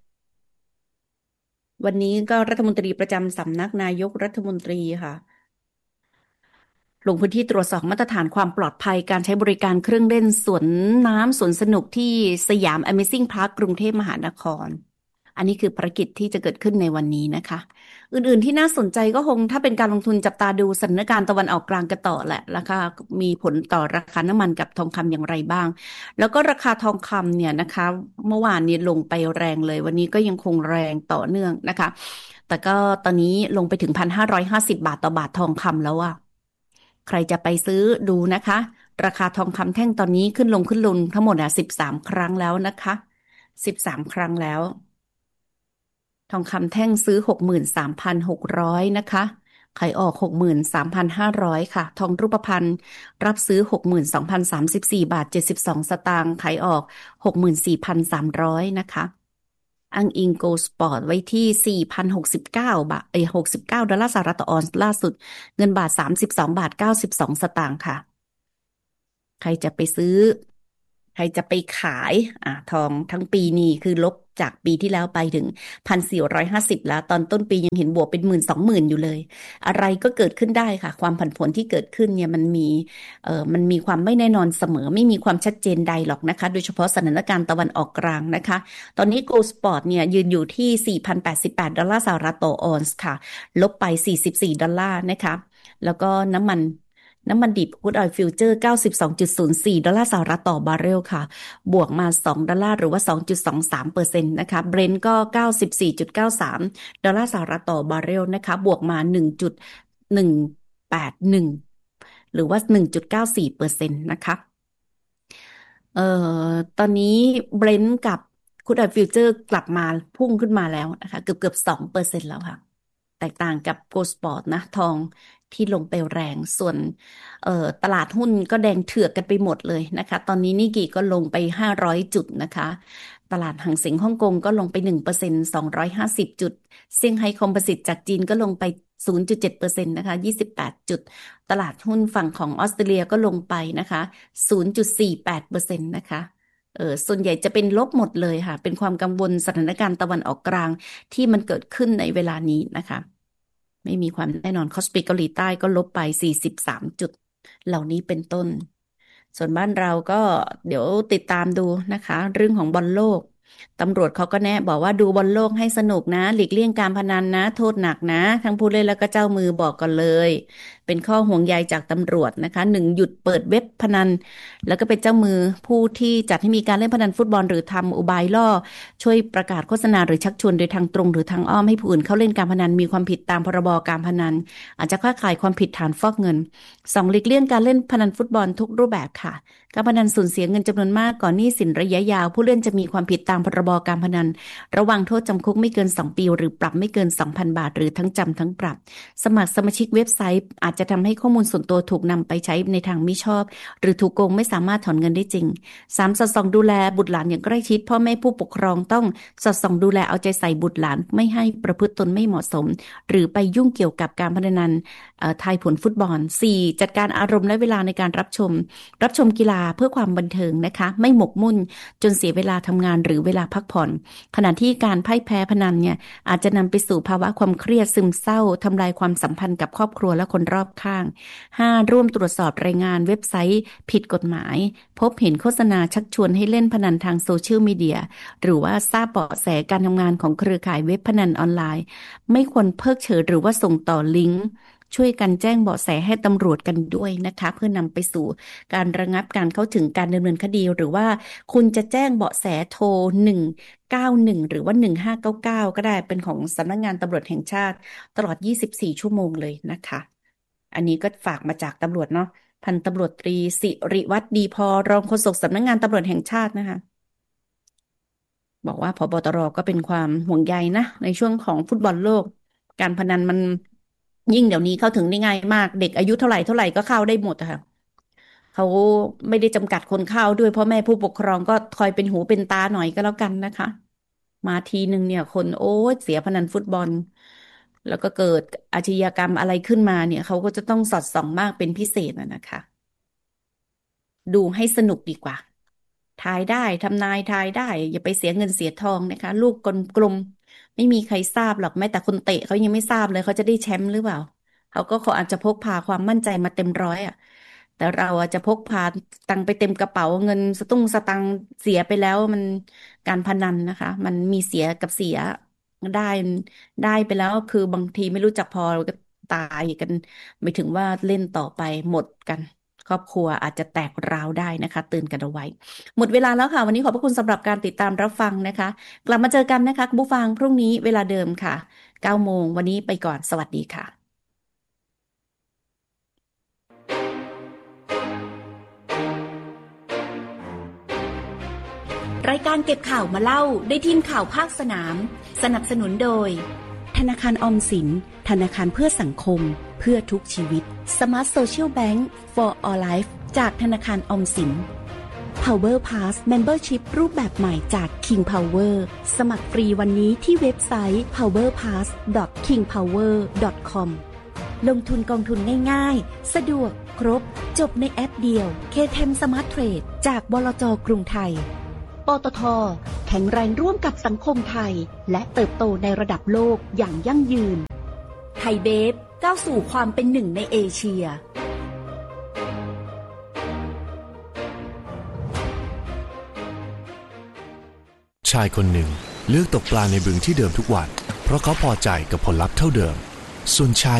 วันนี้ก็รัฐมนตรีประจำสำนักนายกรัฐมนตรีค่ะลงพื้นที่ตรวจสอบมาตรฐานความปลอดภัยการใช้บริการเครื่องเล่นสวนน้ำสวนสนุกที่สยาม Amazing Park กรุงเทพมหานครอันนี้คือภารกิจที่จะเกิดขึ้นในวันนี้นะคะอื่นๆที่น่าสนใจก็คงถ้าเป็นการลงทุนจับตาดูสถานการณ์ตะวันออกกลางกันต่อแหละราคามีผลต่อราคาน้ำมันกับทองคำอย่างไรบ้างแล้วก็ราคาทองคำเนี่ยนะคะเมื่อวานนี้ลงไปแรงเลยวันนี้ก็ยังคงแรงต่อเนื่องนะคะแต่ก็ตอนนี้ลงไปถึง 1,550 บาทต่อบาททองคำแล้วอะใครจะไปซื้อดูนะคะราคาทองคำแท่งตอนนี้ขึ้นลงทั้งหมด13 ครั้งแล้วนะคะ13 ครั้งแล้วทองคำแท่งซื้อ 63,600 นะคะขายออก 63,500 ค่ะทองรูปพรรณรับซื้อ 62,034 บาท 72 สตางค์ขายออก 64,300 นะคะอ้างอิงโกลด์สปอร์ตไว้ที่ 4,069 บาท$69ต่อออนซ์ล่าสุดเงินบาท 32 บาท 92 สตางค์ค่ะใครจะไปซื้อใครจะไปขายทองทั้งปีนี้คือลบจากปีที่แล้วไปถึง 1,450 แล้วตอนต้นปียังเห็นบวกเป็น10,000-20,000อยู่เลยอะไรก็เกิดขึ้นได้ค่ะความผันผวนที่เกิดขึ้นเนี่ยมันมีความไม่แน่นอนเสมอไม่มีความชัดเจนใดหรอกนะคะโดยเฉพาะสถานการณ์ตะวันออกกลางนะคะตอนนี้ Gold Spot เนี่ยยืนอยู่ที่ $4,088 ต่อออนซ์ค่ะลบไป$44นะคะแล้วก็น้ำมันดิบครูดออยล์ฟิวเจอร์ $92.04 ต่อบาร์เรลค่ะบวกมา$2หรือว่า 2.23% นะคะเบรนท์ก็ $94.93 ต่อบาร์เรลนะคะบวกมา 1.181 หรือว่า 1.94% นะคะตอนนี้เบรนท์กับครูดออยล์ฟิวเจอร์กลับมาพุ่งขึ้นมาแล้วนะคะเกือบ 2% แล้วค่ะแตกต่างกับโกลด์สปอร์ตนะทองที่ลงไปแรงส่วนตลาดหุ้นก็แดงเถือกกันไปหมดเลยนะคะตอนนี้นิกเกิก็ลงไป500จุดนะคะตลาดหางเส็งฮ่องกงก็ลงไป 1% 250จุดเซี่ยงไฮ้คอมโพสิตจากจีนก็ลงไป 0.7% นะคะ28จุดตลาดหุ้นฝั่งของออสเตรเลียก็ลงไปนะคะ 0.48% นะคะส่วนใหญ่จะเป็นลบหมดเลยค่ะเป็นความกังวลสถานการณ์ตะวันออกกลางที่มันเกิดขึ้นในเวลานี้นะคะไม่มีความแน่นอนคอสปีเกาหลีใต้ก็ลบไป43จุดเหล่านี้เป็นต้นส่วนบ้านเราก็เดี๋ยวติดตามดูนะคะเรื่องของบอลโลกตำรวจเขาก็แนะบอกว่าดูบอลโลกให้สนุกนะหลีกเลี่ยงการพนันนะโทษหนักนะทั้งผู้เล่นแล้วก็เจ้ามือบอกกันเลยเป็นข้อห่วงใยจากตำรวจนะคะ1หยุดเปิดเว็บพนันแล้วก็เป็นเจ้ามือผู้ที่จัดให้มีการเล่นพนันฟุตบอลหรือทำอุบายล่อช่วยประกาศโฆษณาหรือชักชวนโดยทางตรงหรือทางอ้อมให้ผู้อื่นเข้าเล่นการพนันมีความผิดตามพรบการพนันอาจจะเข้าข่ายความผิดฐานฟอกเงิน2หลีกเลี่ยงการเล่นพนันฟุตบอลทุกรูปแบบค่ะการพนันสูญเสียเงินจำนวนมากก่อนหนี้สินระยะยาวผู้เล่นจะมีความผิดตามพรบการพนันระวังโทษจำคุกไม่เกิน2ปีหรือปรับไม่เกิน 2,000 บาทหรือทั้งจำทั้งปรับสมัครสมาชิกเว็บไซต์อาจจะทำให้ข้อมูลส่วนตัวถูกนำไปใช้ในทางมิชอบหรือถูกโกงไม่สามารถถอนเงินได้จริง3สอดส่องดูแลบุตรหลานอย่างใกล้ชิดพ่อแม่ผู้ปกครองต้องสอดส่องดูแลเอาใจใส่บุตรหลานไม่ให้ประพฤติตนไม่เหมาะสมหรือไปยุ่งเกี่ยวกับการพนันทายผลฟุตบอล4จัดการอารมณ์และเวลาในการรับชมกีฬาเพื่อความบันเทิงนะคะไม่หมกมุ่นจนเสียเวลาทำงานหรือเวลาพักผ่อนขณะที่การพ่ายแพ้พนันเนี่ยอาจจะนำไปสู่ภาวะความเครียดซึมเศร้าทำลายความสัมพันธ์กับครอบครัวและคนรอบข้าง5ร่วมตรวจสอบรายงานเว็บไซต์ผิดกฎหมายพบเห็นโฆษณาชักชวนให้เล่นพนันทางโซเชียลมีเดียหรือว่าทราบเบาะแสการทำงานของเครือข่ายเว็บพนันออนไลน์ไม่ควรเพิกเฉยหรือว่าส่งต่อลิงก์ช่วยกันแจ้งเบาะแสให้ตำรวจกันด้วยนะคะเพื่อนำไปสู่การระงับการเข้าถึงการดำเนินคดีหรือว่าคุณจะแจ้งเบาะแสโทร191หรือว่า1599ก็ได้เป็นของสำนักงานตำรวจแห่งชาติตลอด24ชั่วโมงเลยนะคะอันนี้ก็ฝากมาจากตำรวจเนาะพันตำรวจตรีสิริวัฒน์ดีพอรองโฆษกสำนักงานตำรวจแห่งชาตินะคะบอกว่าผบ.ตร.ก็เป็นความห่วงใยนะในช่วงของฟุตบอลโลกการพนันมันยิ่งเดี๋ยวนี้เข้าถึงได้ง่ายมากเด็กอายุเท่าไหร่ก็เข้าได้หมดอะค่ะเขาไม่ได้จำกัดคนเข้าด้วยเพราะแม่ผู้ปกครองก็คอยเป็นหูเป็นตาหน่อยก็แล้วกันนะคะมาทีหนึ่งเนี่ยคนโอ้เสียพนันฟุตบอลแล้วก็เกิดอาชญากรรมอะไรขึ้นมาเนี่ยเขาก็จะต้องสอดส่องมากเป็นพิเศษนะคะดูให้สนุกดีกว่าทายได้ทำนายทายได้อย่าไปเสียเงินเสียทองนะคะลูกกลมๆไม่มีใครทราบหรอกแม้แต่คนเตะเขายังไม่ทราบเลยเขาจะได้แชมป์หรือเปล่าเขาก็อาจจะพกพาความมั่นใจมาเต็มร้อยอ่ะแต่เราอาจจะพกพาตังค์ไปเต็มกระเป๋าเงินสตังค์เสียไปแล้วมันการพนันนะคะมันมีเสียกับเสียได้ได้ไปแล้วคือบางทีไม่รู้จักพอก็ตายกันไม่ถึงว่าเล่นต่อไปหมดกันครอบครัวอาจจะแตกร้าวได้นะคะเตือนกันเอาไว้หมดเวลาแล้วค่ะวันนี้ขอบพระคุณสำหรับการติดตามรับฟังนะคะกลับมาเจอกันนะคะคุณผู้ฟังพรุ่งนี้เวลาเดิมค่ะ 9 โมงวันนี้ไปก่อนสวัสดีค่ะรายการเก็บข่าวมาเล่าได้ทีมข่าวภาคสนามสนับสนุนโดยธนาคารออมสินธนาคารเพื่อสังคมเพื่อทุกชีวิต Smart Social Bank for All Life จากธนาคารออมสิน Power Pass Membership รูปแบบใหม่จาก King Power สมัครฟรีวันนี้ที่เว็บไซต์ powerpass.kingpower.com ลงทุนกองทุนง่ายๆสะดวกครบจบในแอปเดียว KTM Smart Trade จากบลจ.กรุงไทยปตท.แข็งแรงร่วมกับสังคมไทยและเติบโตในระดับโลกอย่างยั่งยืนไทยเบฟก้าวสู่ความเป็นหนึ่งในเอเชีย
ชายคนหนึ่งเลือกตกปลาในบึงที่เดิมทุกวันเพราะเขาพอใจกับผลลัพธ์เท่าเดิมส่วนชาย